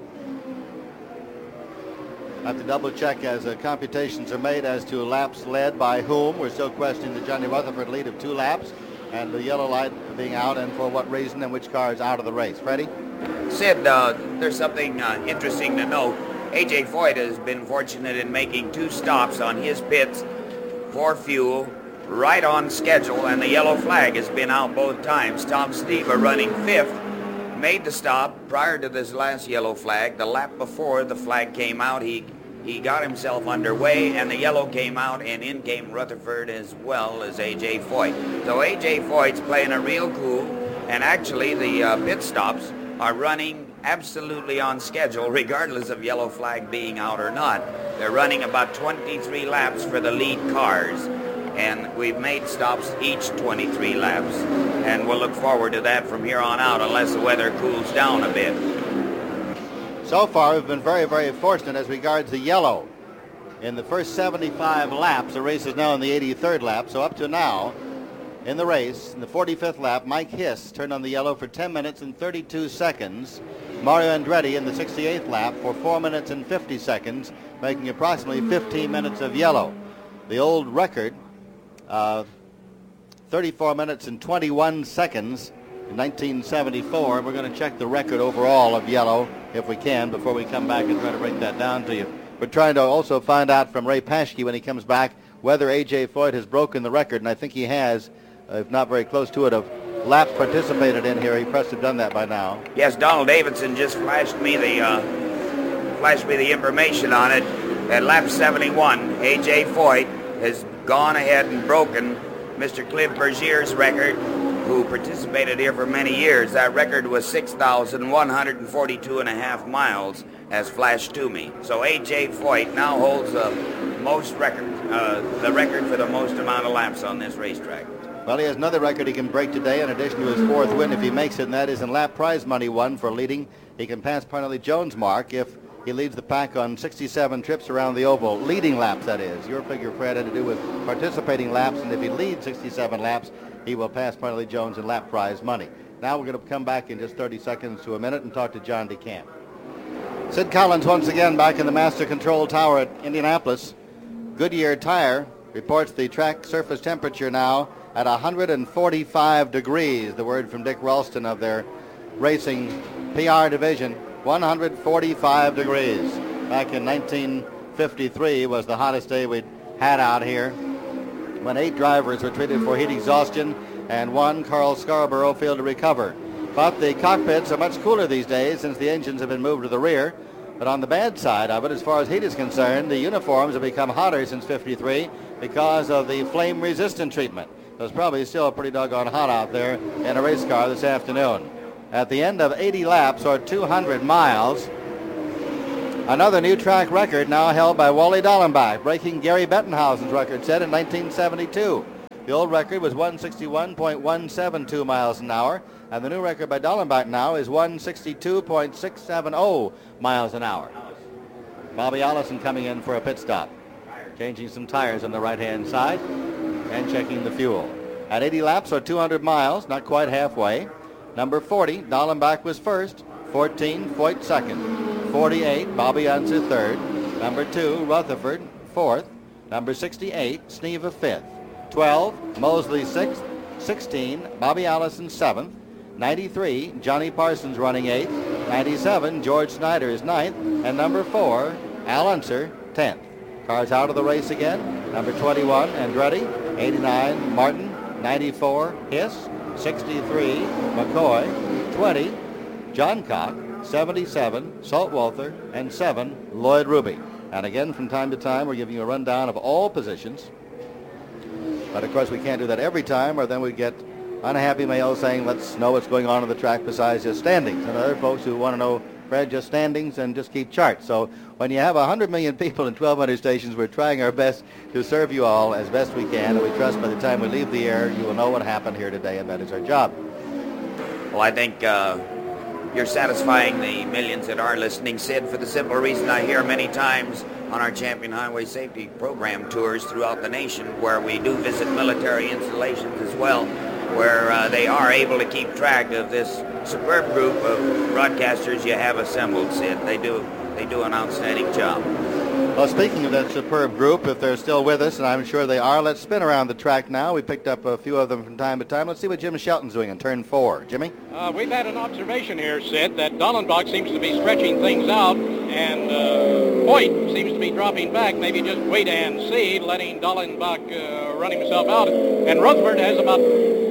A: I have to double check as computations are made as to laps led by whom. We're still questioning the Johnny Rutherford lead of 2 laps and the yellow light being out, and for what reason and which car is out of the race. Freddie?
C: Sid, there's something interesting to note. A.J. Foyt has been fortunate in making 2 stops on his pits for fuel right on schedule, and the yellow flag has been out both times. Tom Steva, running 5th, made the stop prior to this last yellow flag. The lap before the flag came out, he got himself underway, and the yellow came out, and in came Rutherford as well as A.J. Foyt. So A.J. Foyt's playing a real cool, and actually the pit stops are running absolutely on schedule, regardless of yellow flag being out or not. They're running about 23 laps for the lead cars, and we've made stops each 23 laps, and we'll look forward to that from here on out unless the weather cools down a bit.
A: So far, we've been very, very fortunate as regards the yellow. In the first 75 laps, the race is now in the 83rd lap, so up to now, in the race, in the 45th lap, Mike Hiss turned on the yellow for 10 minutes and 32 seconds. Mario Andretti in the 68th lap for 4 minutes and 50 seconds, making approximately 15 minutes of yellow. The old record, 34 minutes and 21 seconds in 1974. We're going to check the record overall of yellow, if we can, before we come back and try to break that down to you. We're trying to also find out from Ray Paschke when he comes back whether A.J. Foyt has broken the record, and I think he has, if not very close to it, of laps participated in here. He must have done that by now.
C: Yes, Donald Davidson just flashed me the information on it. At lap 71, A.J. Foyt has gone ahead and broken Mr. Clive Bergier's record, who participated here for many years. That record was 6,142.5 miles, as flashed to me. So A.J. Foyt now holds the record for the most amount of laps on this racetrack.
A: Well, he has another record he can break today in addition to his 4th win if he makes it, and that is in lap prize money won for leading. He can pass Parnelli Jones' mark if he leads the pack on 67 trips around the oval. Leading laps, that is. Your figure, Fred, had to do with participating laps, and if he leads 67 laps, he will pass Parnelli Jones in lap prize money. Now we're going to come back in just 30 seconds to a minute and talk to John DeCamp. Sid Collins once again back in the Master Control Tower at Indianapolis. Goodyear Tire reports the track surface temperature now at 145 degrees. The word from Dick Ralston of their racing PR division, 145 degrees. Back in 1953 was the hottest day we'd had out here, when 8 drivers were treated for heat exhaustion and 1, Carl Scarborough, failed to recover. But the cockpits are much cooler these days since the engines have been moved to the rear. But on the bad side of it, as far as heat is concerned, the uniforms have become hotter since 53 because of the flame-resistant treatment. So it's probably still pretty doggone hot out there in a race car this afternoon. At the end of 80 laps, or 200 miles, another new track record now held by Wally Dallenbach, breaking Gary Bettenhausen's record set in 1972. The old record was 161.172 miles an hour, and the new record by Dallenbach now is 162.670 miles an hour. Bobby Allison coming in for a pit stop, changing some tires on the right-hand side and checking the fuel. At 80 laps, or 200 miles, not quite halfway, number 40, Dallenbach was first, 14, Foyt second, 48, Bobby Unser third, number 2, Rutherford fourth, number 68, Sneva fifth, 12, Mosley sixth, 16, Bobby Allison seventh, 93, Johnny Parsons running eighth, 97, George Snyder is ninth, and number 4, Al Unser 10th. Cars out of the race again. Number 21, Andretti, 89, Martin, 94, Hiss, 63, McCoy, 20, John Cock, 77, Saltwalter, and 7, Lloyd Ruby. And again, from time to time, we're giving you a rundown of all positions. But of course, we can't do that every time, or then we get unhappy mail saying, let's know what's going on the track besides just standings. And other folks who want to know, Fred, just standings and just keep charts. So when you have 100 million people in 1,200 stations, we're trying our best to serve you all as best we can. And we trust by the time we leave the air, you will know what happened here today, and that is our job.
C: Well, I think you're satisfying the millions that are listening, Sid, for the simple reason I hear many times on our Champion Highway Safety Program tours throughout the nation, where we do visit military installations as well, where they are able to keep track of this superb group of broadcasters you have assembled, Sid. They do an outstanding job.
A: Well, speaking of that superb group, if they're still with us, and I'm sure they are, let's spin around the track now. We picked up a few of them from time to time. Let's see what Jim Shelton's doing in turn 4. Jimmy?
L: We've had an observation here, Sid, that Dallenbach seems to be stretching things out, and Foyt seems to be dropping back, maybe just wait and see, letting Dallenbach run himself out. And Rutherford has about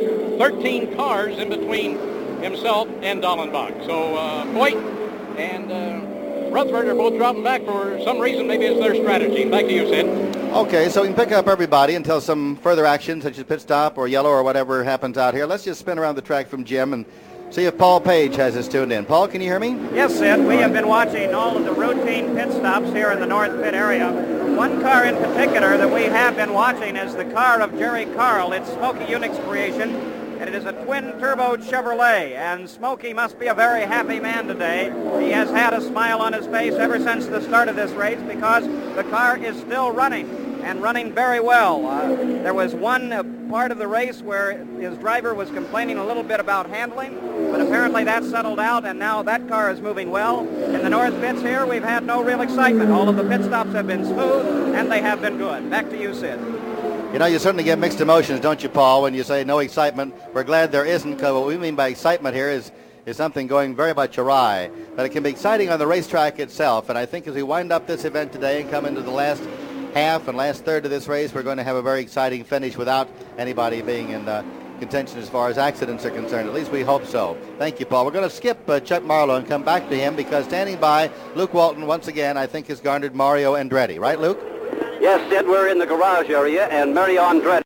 L: 13 cars in between himself and Dallenbach. So Foyt and Rutherford are both dropping back for some reason. Maybe it's their strategy. Back to you, Sid.
A: Okay, so we can pick up everybody until some further action, such as pit stop or yellow or whatever happens out here. Let's just spin around the track from Jim and see if Paul Page has us tuned in. Paul, can you hear me?
E: Yes, Sid. We have been watching all of the routine pit stops here in the North Pit area. One car in particular that we have been watching is the car of Jerry Carl. It's Smokey Unick's creation, and it is a twin-turbo Chevrolet, and Smokey must be a very happy man today. He has had a smile on his face ever since the start of this race because the car is still running, and running very well. There was one part of the race where his driver was complaining a little bit about handling, but apparently that settled out, and now that car is moving well. In the North Pits here, we've had no real excitement. All of the pit stops have been smooth, and they have been good. Back to you, Sid.
A: You know, you certainly get mixed emotions, don't you, Paul, when you say no excitement. We're glad there isn't, because what we mean by excitement here is something going very much awry. But it can be exciting on the racetrack itself, and I think as we wind up this event today and come into the last half and last third of this race, we're going to have a very exciting finish without anybody being in contention as far as accidents are concerned. At least we hope so. Thank you, Paul. We're going to skip Chuck Marlowe and come back to him, because standing by, Luke Walton, once again, I think has garnered Mario Andretti. Right, Luke?
N: Yes, Sid, we're in the garage area, and Mario Andretti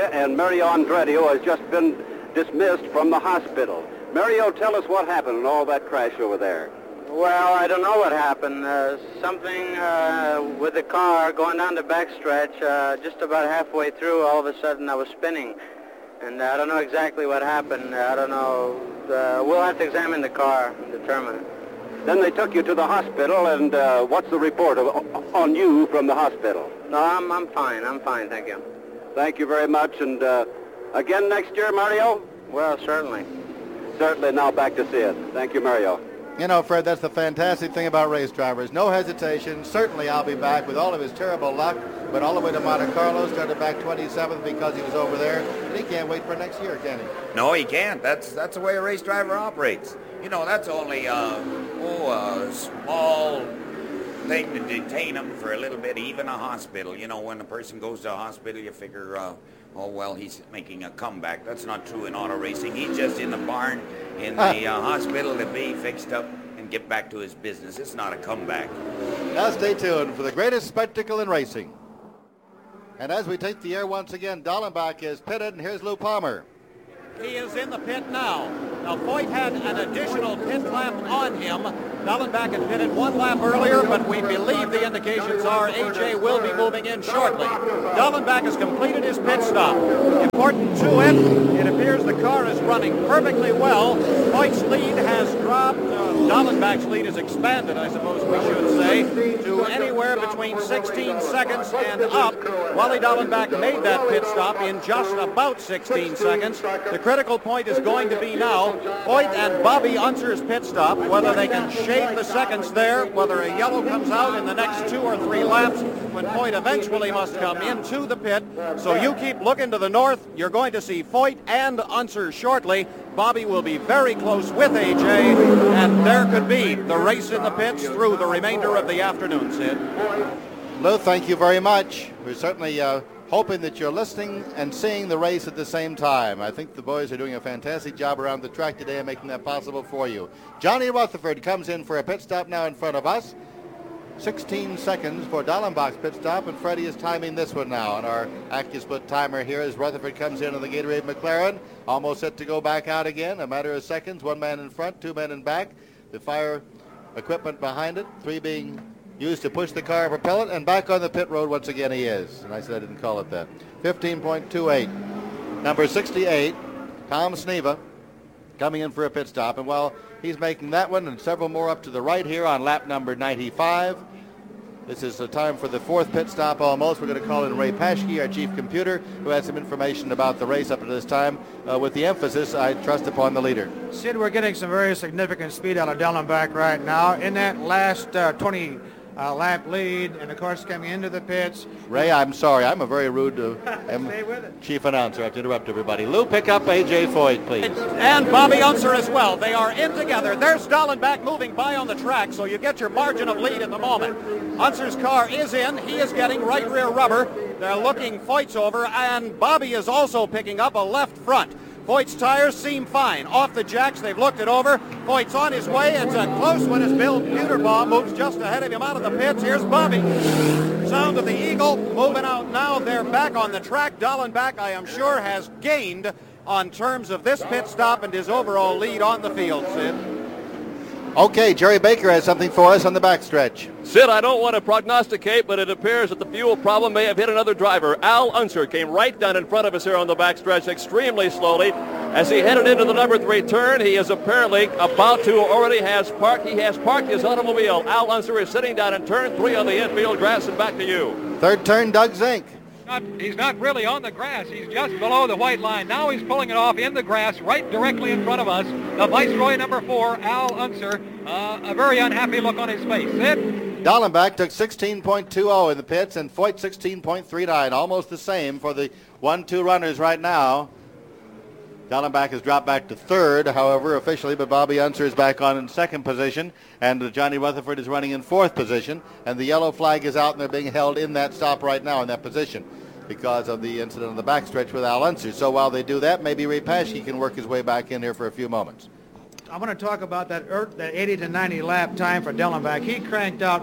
N: who has just been dismissed from the hospital. Mario, tell us what happened in all that crash over there.
O: Well, I don't know what happened. Something with the car going down the backstretch, just about halfway through, all of a sudden I was spinning. And I don't know exactly what happened. I don't know. We'll have to examine the car and determine it.
N: Then they took you to the hospital, and what's the report on you from the hospital?
O: No, I'm fine. I'm fine, thank you.
N: Thank you very much, and again next year, Mario?
O: Well, certainly.
N: Certainly. Now back to Sid. Thank you, Mario.
A: You know, Fred, that's the fantastic thing about race drivers. No hesitation. Certainly I'll be back with all of his terrible luck. Went all the way to Monte Carlo, started back 27th because he was over there. And he can't wait for next year, can he?
C: No, he can't. That's the way a race driver operates. You know, that's only a small thing to detain him for a little bit, even a hospital. You know, when a person goes to a hospital, you figure, oh, well, he's making a comeback. That's not true in auto racing. He's just in the barn in the hospital to be fixed up and and get back to his business. It's not a comeback.
A: Now stay tuned for the greatest spectacle in racing. And as we take the air once again, Dallenbach is pitted, and here's Lou Palmer.
B: He is in the pit now. Now, Foyt had an additional pit lap on him. Dallenbach had pitted 1 lap earlier, but we believe the indications are A.J. will be moving in shortly. Dallenbach has completed his pit stop. Important to it appears the car is running perfectly well. Foyt's lead has dropped. Dallenbach's lead is expanded, I suppose we should say, to anywhere between 16 seconds and up. Wally Dallenbach made that pit stop in just about 16 seconds. The critical point is going to be now Foyt and Bobby Unser's pit stop, whether they can shave the seconds there, whether a yellow comes out in the next 2 or 3 laps when Foyt eventually must come into the pit. So you keep looking to the north. You're going to see Foyt and Unser shortly. Bobby will be very close with A.J., and there could be the race in the pits through the remainder of the afternoon, Sid.
A: Lou, thank you very much. We're certainly hoping that you're listening and seeing the race at the same time. I think the boys are doing a fantastic job around the track today and making that possible for you. Johnny Rutherford comes in for a pit stop now in front of us. 16 seconds for Dallenbach's pit stop, and Freddie is timing this one now on our AccuSplit timer here as Rutherford comes in on the Gatorade McLaren, almost set to go back out again. A matter of seconds, 1 man in front, 2 men in back. The fire equipment behind it, 3 being used to push the car and propel it, and back on the pit road once again he is. And I said I didn't call it that. 15.28. Number 68, Tom Sneva, coming in for a pit stop. And while he's making that one and several more up to the right here on lap number 95, this is the time for the 4th pit stop almost. We're going to call in Ray Paschke, our chief computer, who has some information about the race up to this time, with the emphasis, I trust, upon the leader.
P: Sid, we're getting some very significant speed out of Dallenbach right now. In that last 20 lap lead, and of course coming into the pits.
A: Ray, I'm sorry. I'm a very rude chief announcer. I have to interrupt everybody. Lou, pick up A.J. Foyt, please.
B: And Bobby Unser as well. They are in together. There's Dallenbach moving by on the track, so you get your margin of lead at the moment. Unser's car is in. He is getting right rear rubber. They're looking Foyt's over, and Bobby is also picking up a left front. Foyt's tires seem fine. Off the jacks, they've looked it over. Foyt's on his way. It's a close one as Bill Puterbaugh moves just ahead of him out of the pits. Here's Bobby. Sound of the Eagle moving out now. They're back on the track. Dallenbach, I am sure, has gained on terms of this pit stop and his overall lead on the field, Sid.
A: Okay, Jerry Baker has something for us on the backstretch.
K: Sid, I don't want to prognosticate, but it appears that the fuel problem may have hit another driver. Al Unser came right down in front of us here on the backstretch extremely slowly. As he headed into the number 3 turn, he is apparently about to, already has parked. He has parked his automobile. Al Unser is sitting down in turn 3 on the infield grass, and back to you.
A: 3rd turn, Doug Zink.
I: He's not really on the grass. He's just below the white line. Now he's pulling it off in the grass right directly in front of us. The Viceroy number 4, Al Unser, a very unhappy look on his face. Sid?
A: Dallenbach took 16.20 in the pits and Foyt 16.39, almost the same for the 1-2 runners right now. Dallenbach has dropped back to 3rd, however, officially, but Bobby Unser is back on in 2nd position, and Johnny Rutherford is running in 4th position, and the yellow flag is out, and they're being held in that stop right now in that position because of the incident on the backstretch with Al Unser. So while they do that, maybe Ray Paschke can work his way back in here for a few moments.
P: I want to talk about that 80 to 90 lap time for Dallenbach. He cranked out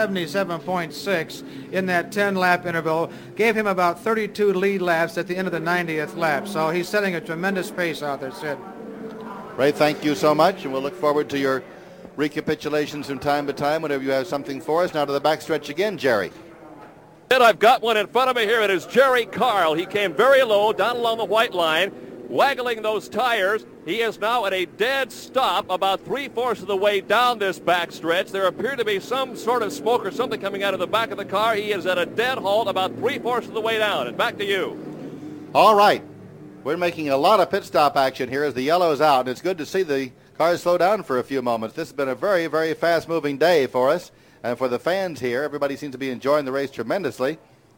P: 177.6 in that 10 lap interval, gave him about 32 lead laps at the end of the 90th lap. So he's setting a tremendous pace out there, Sid.
A: Ray, thank you so much, and we'll look forward to your recapitulations from time to time whenever you have something for us. Now to the backstretch again, Jerry.
K: And I've got one in front of me here. It is Jerry Carl. He came very low down along the white line, waggling those tires. He is now at a dead stop about 3/4 of the way down this backstretch. There appeared to be some sort of smoke or something coming out of the back of the car. He is at a dead halt about 3/4 of the way down. And back to you.
A: All right. We're making a lot of pit stop action here as the yellow is out. And it's good to see the cars slow down for a few moments. This has been a very, very fast-moving day for us. And for the fans here, everybody seems to be enjoying the race tremendously.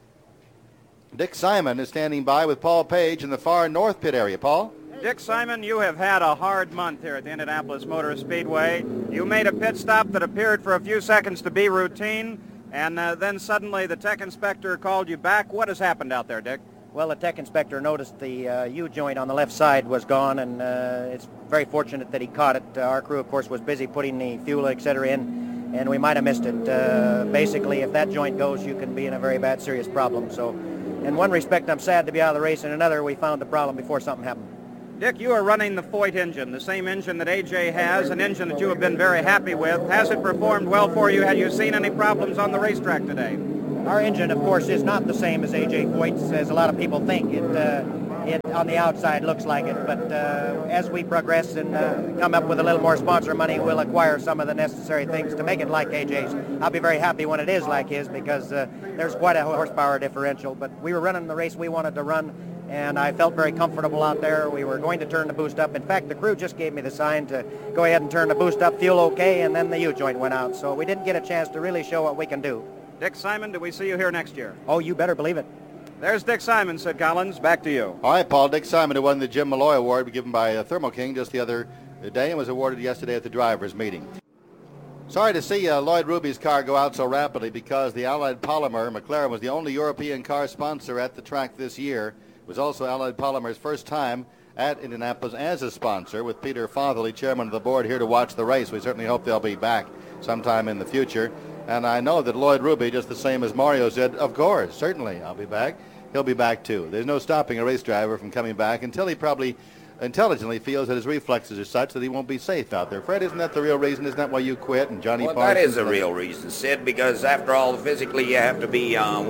A: Dick Simon is standing by with Paul Page in the far north pit area. Paul?
G: Dick Simon, you have had a hard month here at the Indianapolis Motor Speedway. You made a pit stop that appeared for a few seconds to be routine, and then suddenly the tech inspector called you back. What has happened out there, Dick?
Q: Well, the tech inspector noticed the U-joint on the left side was gone, and it's very fortunate that he caught it. Our crew, of course, was busy putting the fuel, etc. in, and we might have missed it. Basically, if that joint goes, you can be in a very bad, serious problem. So, in one respect, I'm sad to be out of the race. In another, we found the problem before something happened.
G: Dick, you are running the Foyt engine, the same engine that A.J. has, an engine that you have been very happy with. Has it performed well for you? Have you seen any problems on the racetrack today?
Q: Our engine, of course, is not the same as A.J. Foyt's, as a lot of people think. It on the outside looks like it, but as we progress and come up with a little more sponsor money, we'll acquire some of the necessary things to make it like A.J.'s. I'll be very happy when it is like his, because there's quite a horsepower differential, but we were running the race we wanted to run, and I felt very comfortable out there. We were going to turn the boost up. In fact, the crew just gave me the sign to go ahead and turn the boost up, fuel okay, and then the U-joint went out, so we didn't get a chance to really show what we can do.
G: Dick Simon, do we see you here next year?
Q: Oh, you better believe it.
G: There's Dick Simon, Sid Collins. Back to you.
A: All right, Paul. Dick Simon, who won the Jim Malloy Award given by Thermo King just the other day and was awarded yesterday at the drivers' meeting. Sorry to see Lloyd Ruby's car go out so rapidly, because the Allied Polymer McLaren was the only European car sponsor at the track this year. It was also Allied Polymer's first time at Indianapolis as a sponsor, with Peter Fotherly, chairman of the board, here to watch the race. We certainly hope they'll be back sometime in the future. And I know that Lloyd Ruby, just the same as Mario said, of course, certainly I'll be back. He'll be back too. There's no stopping a race driver from coming back until he probably intelligently feels that his reflexes are such that he won't be safe out there. Fred, isn't that the real reason? Isn't that why you quit? And Johnny
C: Well,
A: Parsons?
C: that is the real reason, Sid, because after all, physically you have to be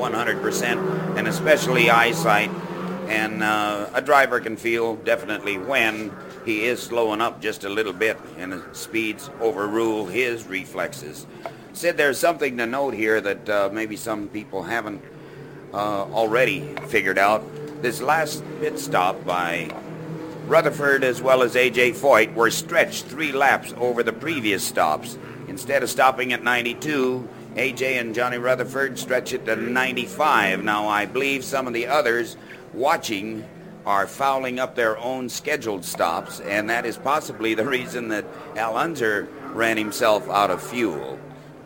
C: 100%, and especially eyesight. And a driver can feel definitely when he is slowing up just a little bit and his speeds overrule his reflexes. Sid, there's something to note here that maybe some people haven't already figured out. This last pit stop by Rutherford as well as A.J. Foyt were stretched 3 laps over the previous stops. Instead of stopping at 92, A.J. and Johnny Rutherford stretch it to 95. Now, I believe some of the others watching are fouling up their own scheduled stops, and that is possibly the reason that Al Unser ran himself out of fuel.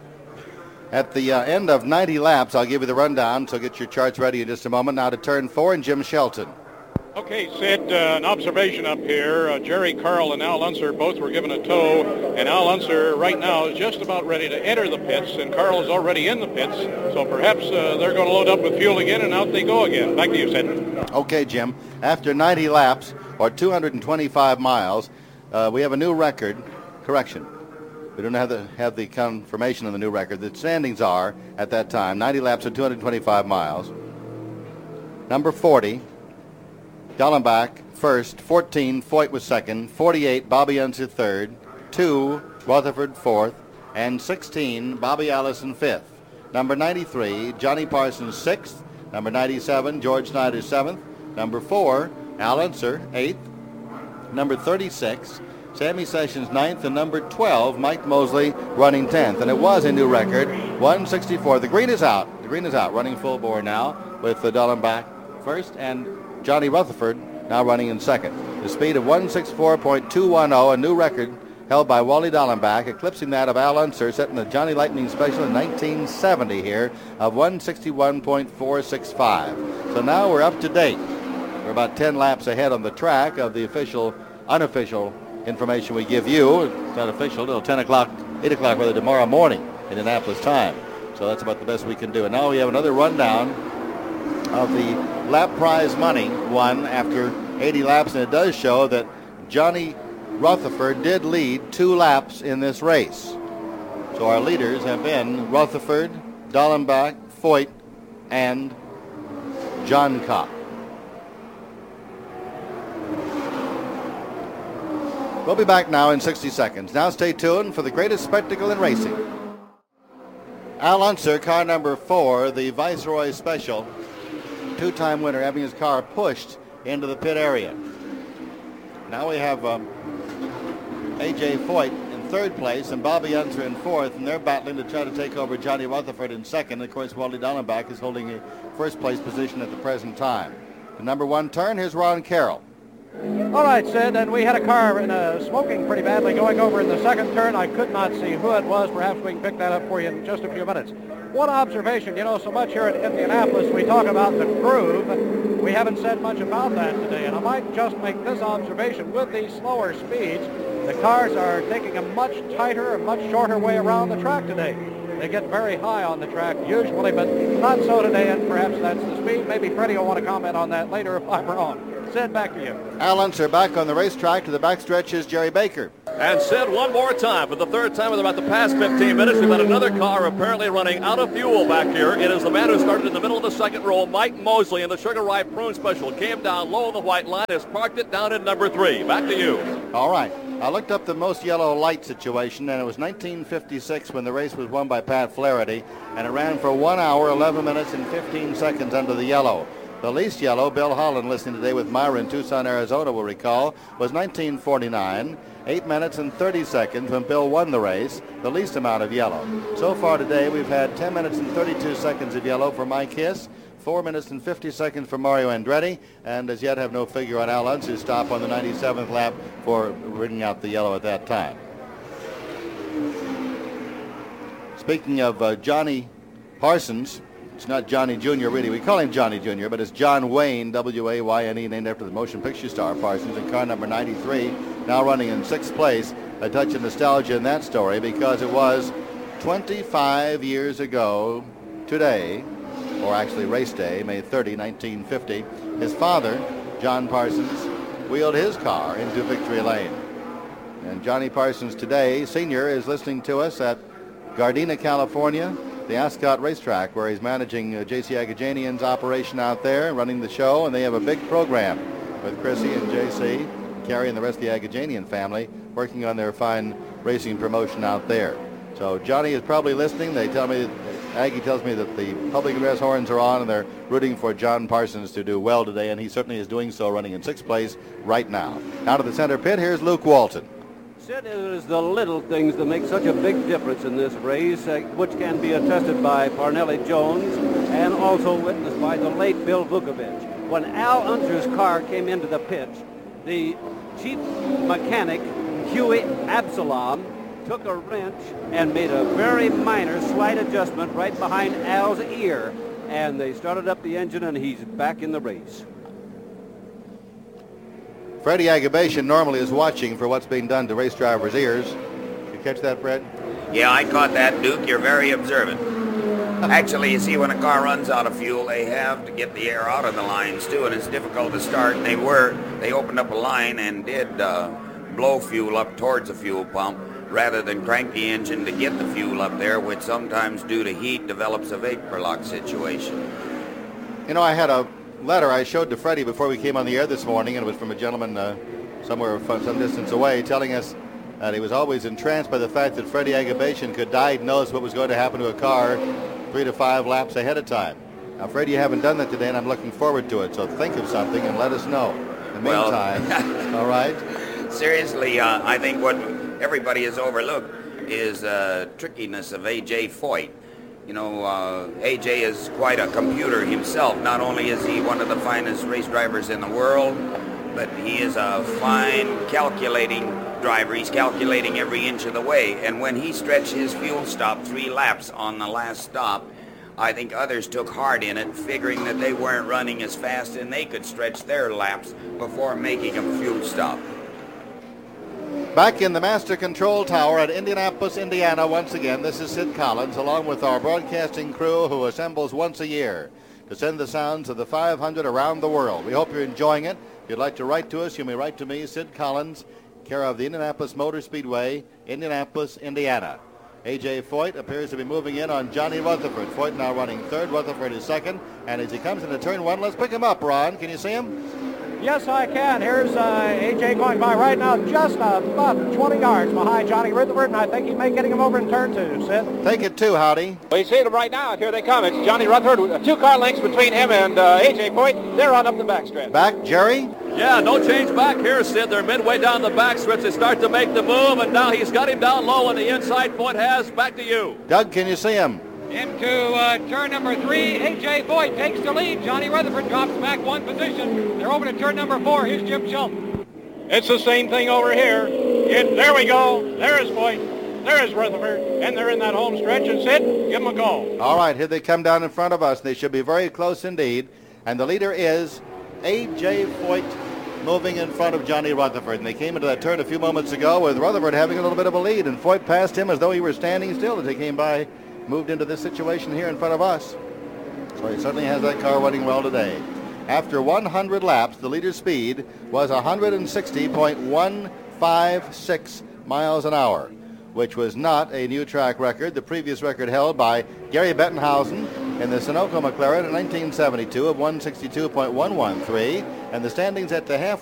A: At the end of 90 laps, I'll give you the rundown, so get your charts ready in just a moment. Now to turn 4 and Jim Shelton.
L: Okay, Sid, an observation up here. Jerry Carl and Al Unser both were given a tow, and Al Unser right now is just about ready to enter the pits, and Carl is already in the pits, so perhaps they're going to load up with fuel again, and out they go again. Back to you, Sid.
A: Okay, Jim. After 90 laps, or 225 miles, we have a new record. Correction. We don't have the confirmation of the new record. The standings are, at that time, 90 laps or 225 miles. Number 40, Dallenbach first, 14, Foyt was second, 48, Bobby Unser third, 2, Rutherford fourth, and 16, Bobby Allison fifth. Number 93, Johnny Parsons sixth. Number 97, George Snyder seventh. Number 4, Al Unser eighth. Number 36, Sammy Sessions 9th, and number 12, Mike Mosley, running 10th. And it was a new record, 164. The green is out. The green is out, running full bore now with Dallenbach first and Johnny Rutherford now running in second. The speed of 164.210, a new record held by Wally Dallenbach, eclipsing that of Al Unser, setting the Johnny Lightning Special in 1970 here of 161.465. So now we're up to date. We're about 10 laps ahead on the track of the official, unofficial information we give you. It's not official until 10 o'clock, 8 o'clock, rather, tomorrow morning, Indianapolis time. So that's about the best we can do. And now we have another rundown of the lap prize money won after 80 laps, and it does show that Johnny Rutherford did lead 2 laps in this race. So our leaders have been Rutherford, Dallenbach, Foyt, and John Copp. We'll be back now in 60 seconds. Now stay tuned for the greatest spectacle in racing. Al Unser, car number 4, the Viceroy Special, 2-time winner, having his car pushed into the pit area. Now we have A.J. Foyt in 3rd place and Bobby Unser in 4th, and they're battling to try to take over Johnny Rutherford in 2nd. Of course, Wally Dallenbach is holding a 1st place position at the present time. The number 1 turn, here's Ron Carroll.
E: All right, Sid, and we had a car smoking pretty badly going over in the 2nd turn. I could not see who it was. Perhaps we can pick that up for you in just a few minutes. One observation, so much here at Indianapolis, we talk about the groove.
L: We haven't said much about that today, and I might just make this observation. With these slower speeds, the cars are taking a much tighter and much shorter way around the track today. They get very high on the track usually, but not so today, and perhaps that's the speed. Maybe Freddie will want to comment on that later if I'm wrong. Sid, back to you.
A: Al Unser back on the racetrack. To the backstretch is Jerry Baker.
K: And Sid, one more time, for the third time in about the past 15 minutes, we've got another car apparently running out of fuel back here. It is the man who started in the middle of the second row, Mike Mosley, in the Sugar Rye Prune Special. Came down low on the white line, has parked it down at number 3. Back to you.
A: All right. I looked up the most yellow light situation, and it was 1956 when the race was won by Pat Flaherty, and it ran for 1 hour, 11 minutes, and 15 seconds under the yellow. The least yellow, Bill Holland, listening today with Myra in Tucson, Arizona, will recall, was 1949, 8 minutes and 30 seconds when Bill won the race, the least amount of yellow. So far today, we've had 10 minutes and 32 seconds of yellow for Mike Hiss, 4 minutes and 50 seconds for Mario Andretti, and as yet have no figure on Al Unser's stop on the 97th lap for bringing out the yellow at that time. Speaking of Johnny Parsons, it's not Johnny Jr. really. We call him Johnny Jr., but it's John Wayne, W-A-Y-N-E, named after the motion picture star Parsons, in car number 93, now running in 6th place. A touch of nostalgia in that story because it was 25 years ago today, or actually race day, May 30, 1950, his father, John Parsons, wheeled his car into victory lane. And Johnny Parsons today, senior, is listening to us at Gardena, California, the Ascot racetrack, where he's managing J.C. Agajanian's operation out there, running the show, and they have a big program with Chrissy and J.C., Carrie and the rest of the Agajanian family working on their fine racing promotion out there. So Johnny is probably listening. They tell me, Aggie tells me that the public address horns are on and they're rooting for John Parsons to do well today, and he certainly is doing so, running in 6th place right now. Now to the center pit, here's Luke Walton.
E: Sid, it is the little things that make such a big difference in this race, which can be attested by Parnelli Jones and also witnessed by the late Bill Vukovich. When Al Unser's car came into the pit, the chief mechanic, Huey Absalom, took a wrench and made a very minor slight adjustment right behind Al's ear, and they started up the engine, and he's back in the race.
A: Freddie Agabashian normally is watching for what's being done to race drivers' ears. You catch that, Fred?
C: Yeah, I caught that, Duke. You're very observant. Actually, you see, when a car runs out of fuel, they have to get the air out of the lines, too, and it's difficult to start. They opened up a line and did blow fuel up towards the fuel pump rather than crank the engine to get the fuel up there, which sometimes, due to heat, develops a vapor lock situation.
A: You know, I had a letter I showed to Freddie before we came on the air this morning, and it was from a gentleman somewhere some distance away, telling us that he was always entranced by the fact that Freddie Agabashian could diagnose what was going to happen to a car 3 to 5 laps ahead of time. Now, Freddie, you haven't done that today, and I'm looking forward to it, so think of something and let us know. In the meantime, all right?
C: Seriously, I think what everybody has overlooked is trickiness of A.J. Foyt. You know, A.J. is quite a computer himself. Not only is he one of the finest race drivers in the world, but he is a fine calculating driver. He's calculating every inch of the way. And when he stretched his fuel stop 3 laps on the last stop, I think others took heart in it, figuring that they weren't running as fast and they could stretch their laps before making a fuel stop.
A: Back in the Master Control Tower at Indianapolis, Indiana, once again, this is Sid Collins, along with our broadcasting crew who assembles once a year to send the sounds of the 500 around the world. We hope you're enjoying it. If you'd like to write to us, you may write to me, Sid Collins, care of the Indianapolis Motor Speedway, Indianapolis, Indiana. A.J. Foyt appears to be moving in on Johnny Rutherford. Foyt now running 3rd, Rutherford is 2nd, and as he comes into turn 1, let's pick him up, Ron. Can you see him?
L: Yes, I can. Here's A.J. going by right now, just about 20 yards behind Johnny Rutherford, and I think he may get him over in turn 2, Sid.
A: Take it 2, Howdy.
J: We see them right now. Here they come. It's Johnny Rutherford. 2 car lengths between him and A.J. Foyt. They're on up the backstretch.
A: Back, Jerry?
K: Yeah, no change back here, Sid. They're midway down the backstretch. They start to make the move, and now he's got him down low on the inside. Foyt has. Back to you.
A: Doug, can you see him?
I: Into turn number 3, A.J. Foyt takes the lead. Johnny Rutherford drops back 1 position. They're over to turn number 4. Here's Jim Chilton.
L: It's the same thing over here. There we go. There is Foyt. There is Rutherford. And they're in that home stretch. And Sid, give them a call.
A: All right, here they come down in front of us. They should be very close indeed. And the leader is A.J. Foyt moving in front of Johnny Rutherford. And they came into that turn a few moments ago with Rutherford having a little bit of a lead, and Foyt passed him as though he were standing still as he came by, moved into this situation here in front of us. So he certainly has that car running well today. After 100 laps, the leader's speed was 160.156 miles an hour, which was not a new track record. The previous record held by Gary Bettenhausen in the Sunoco McLaren in 1972 of 162.113, and the standings at the half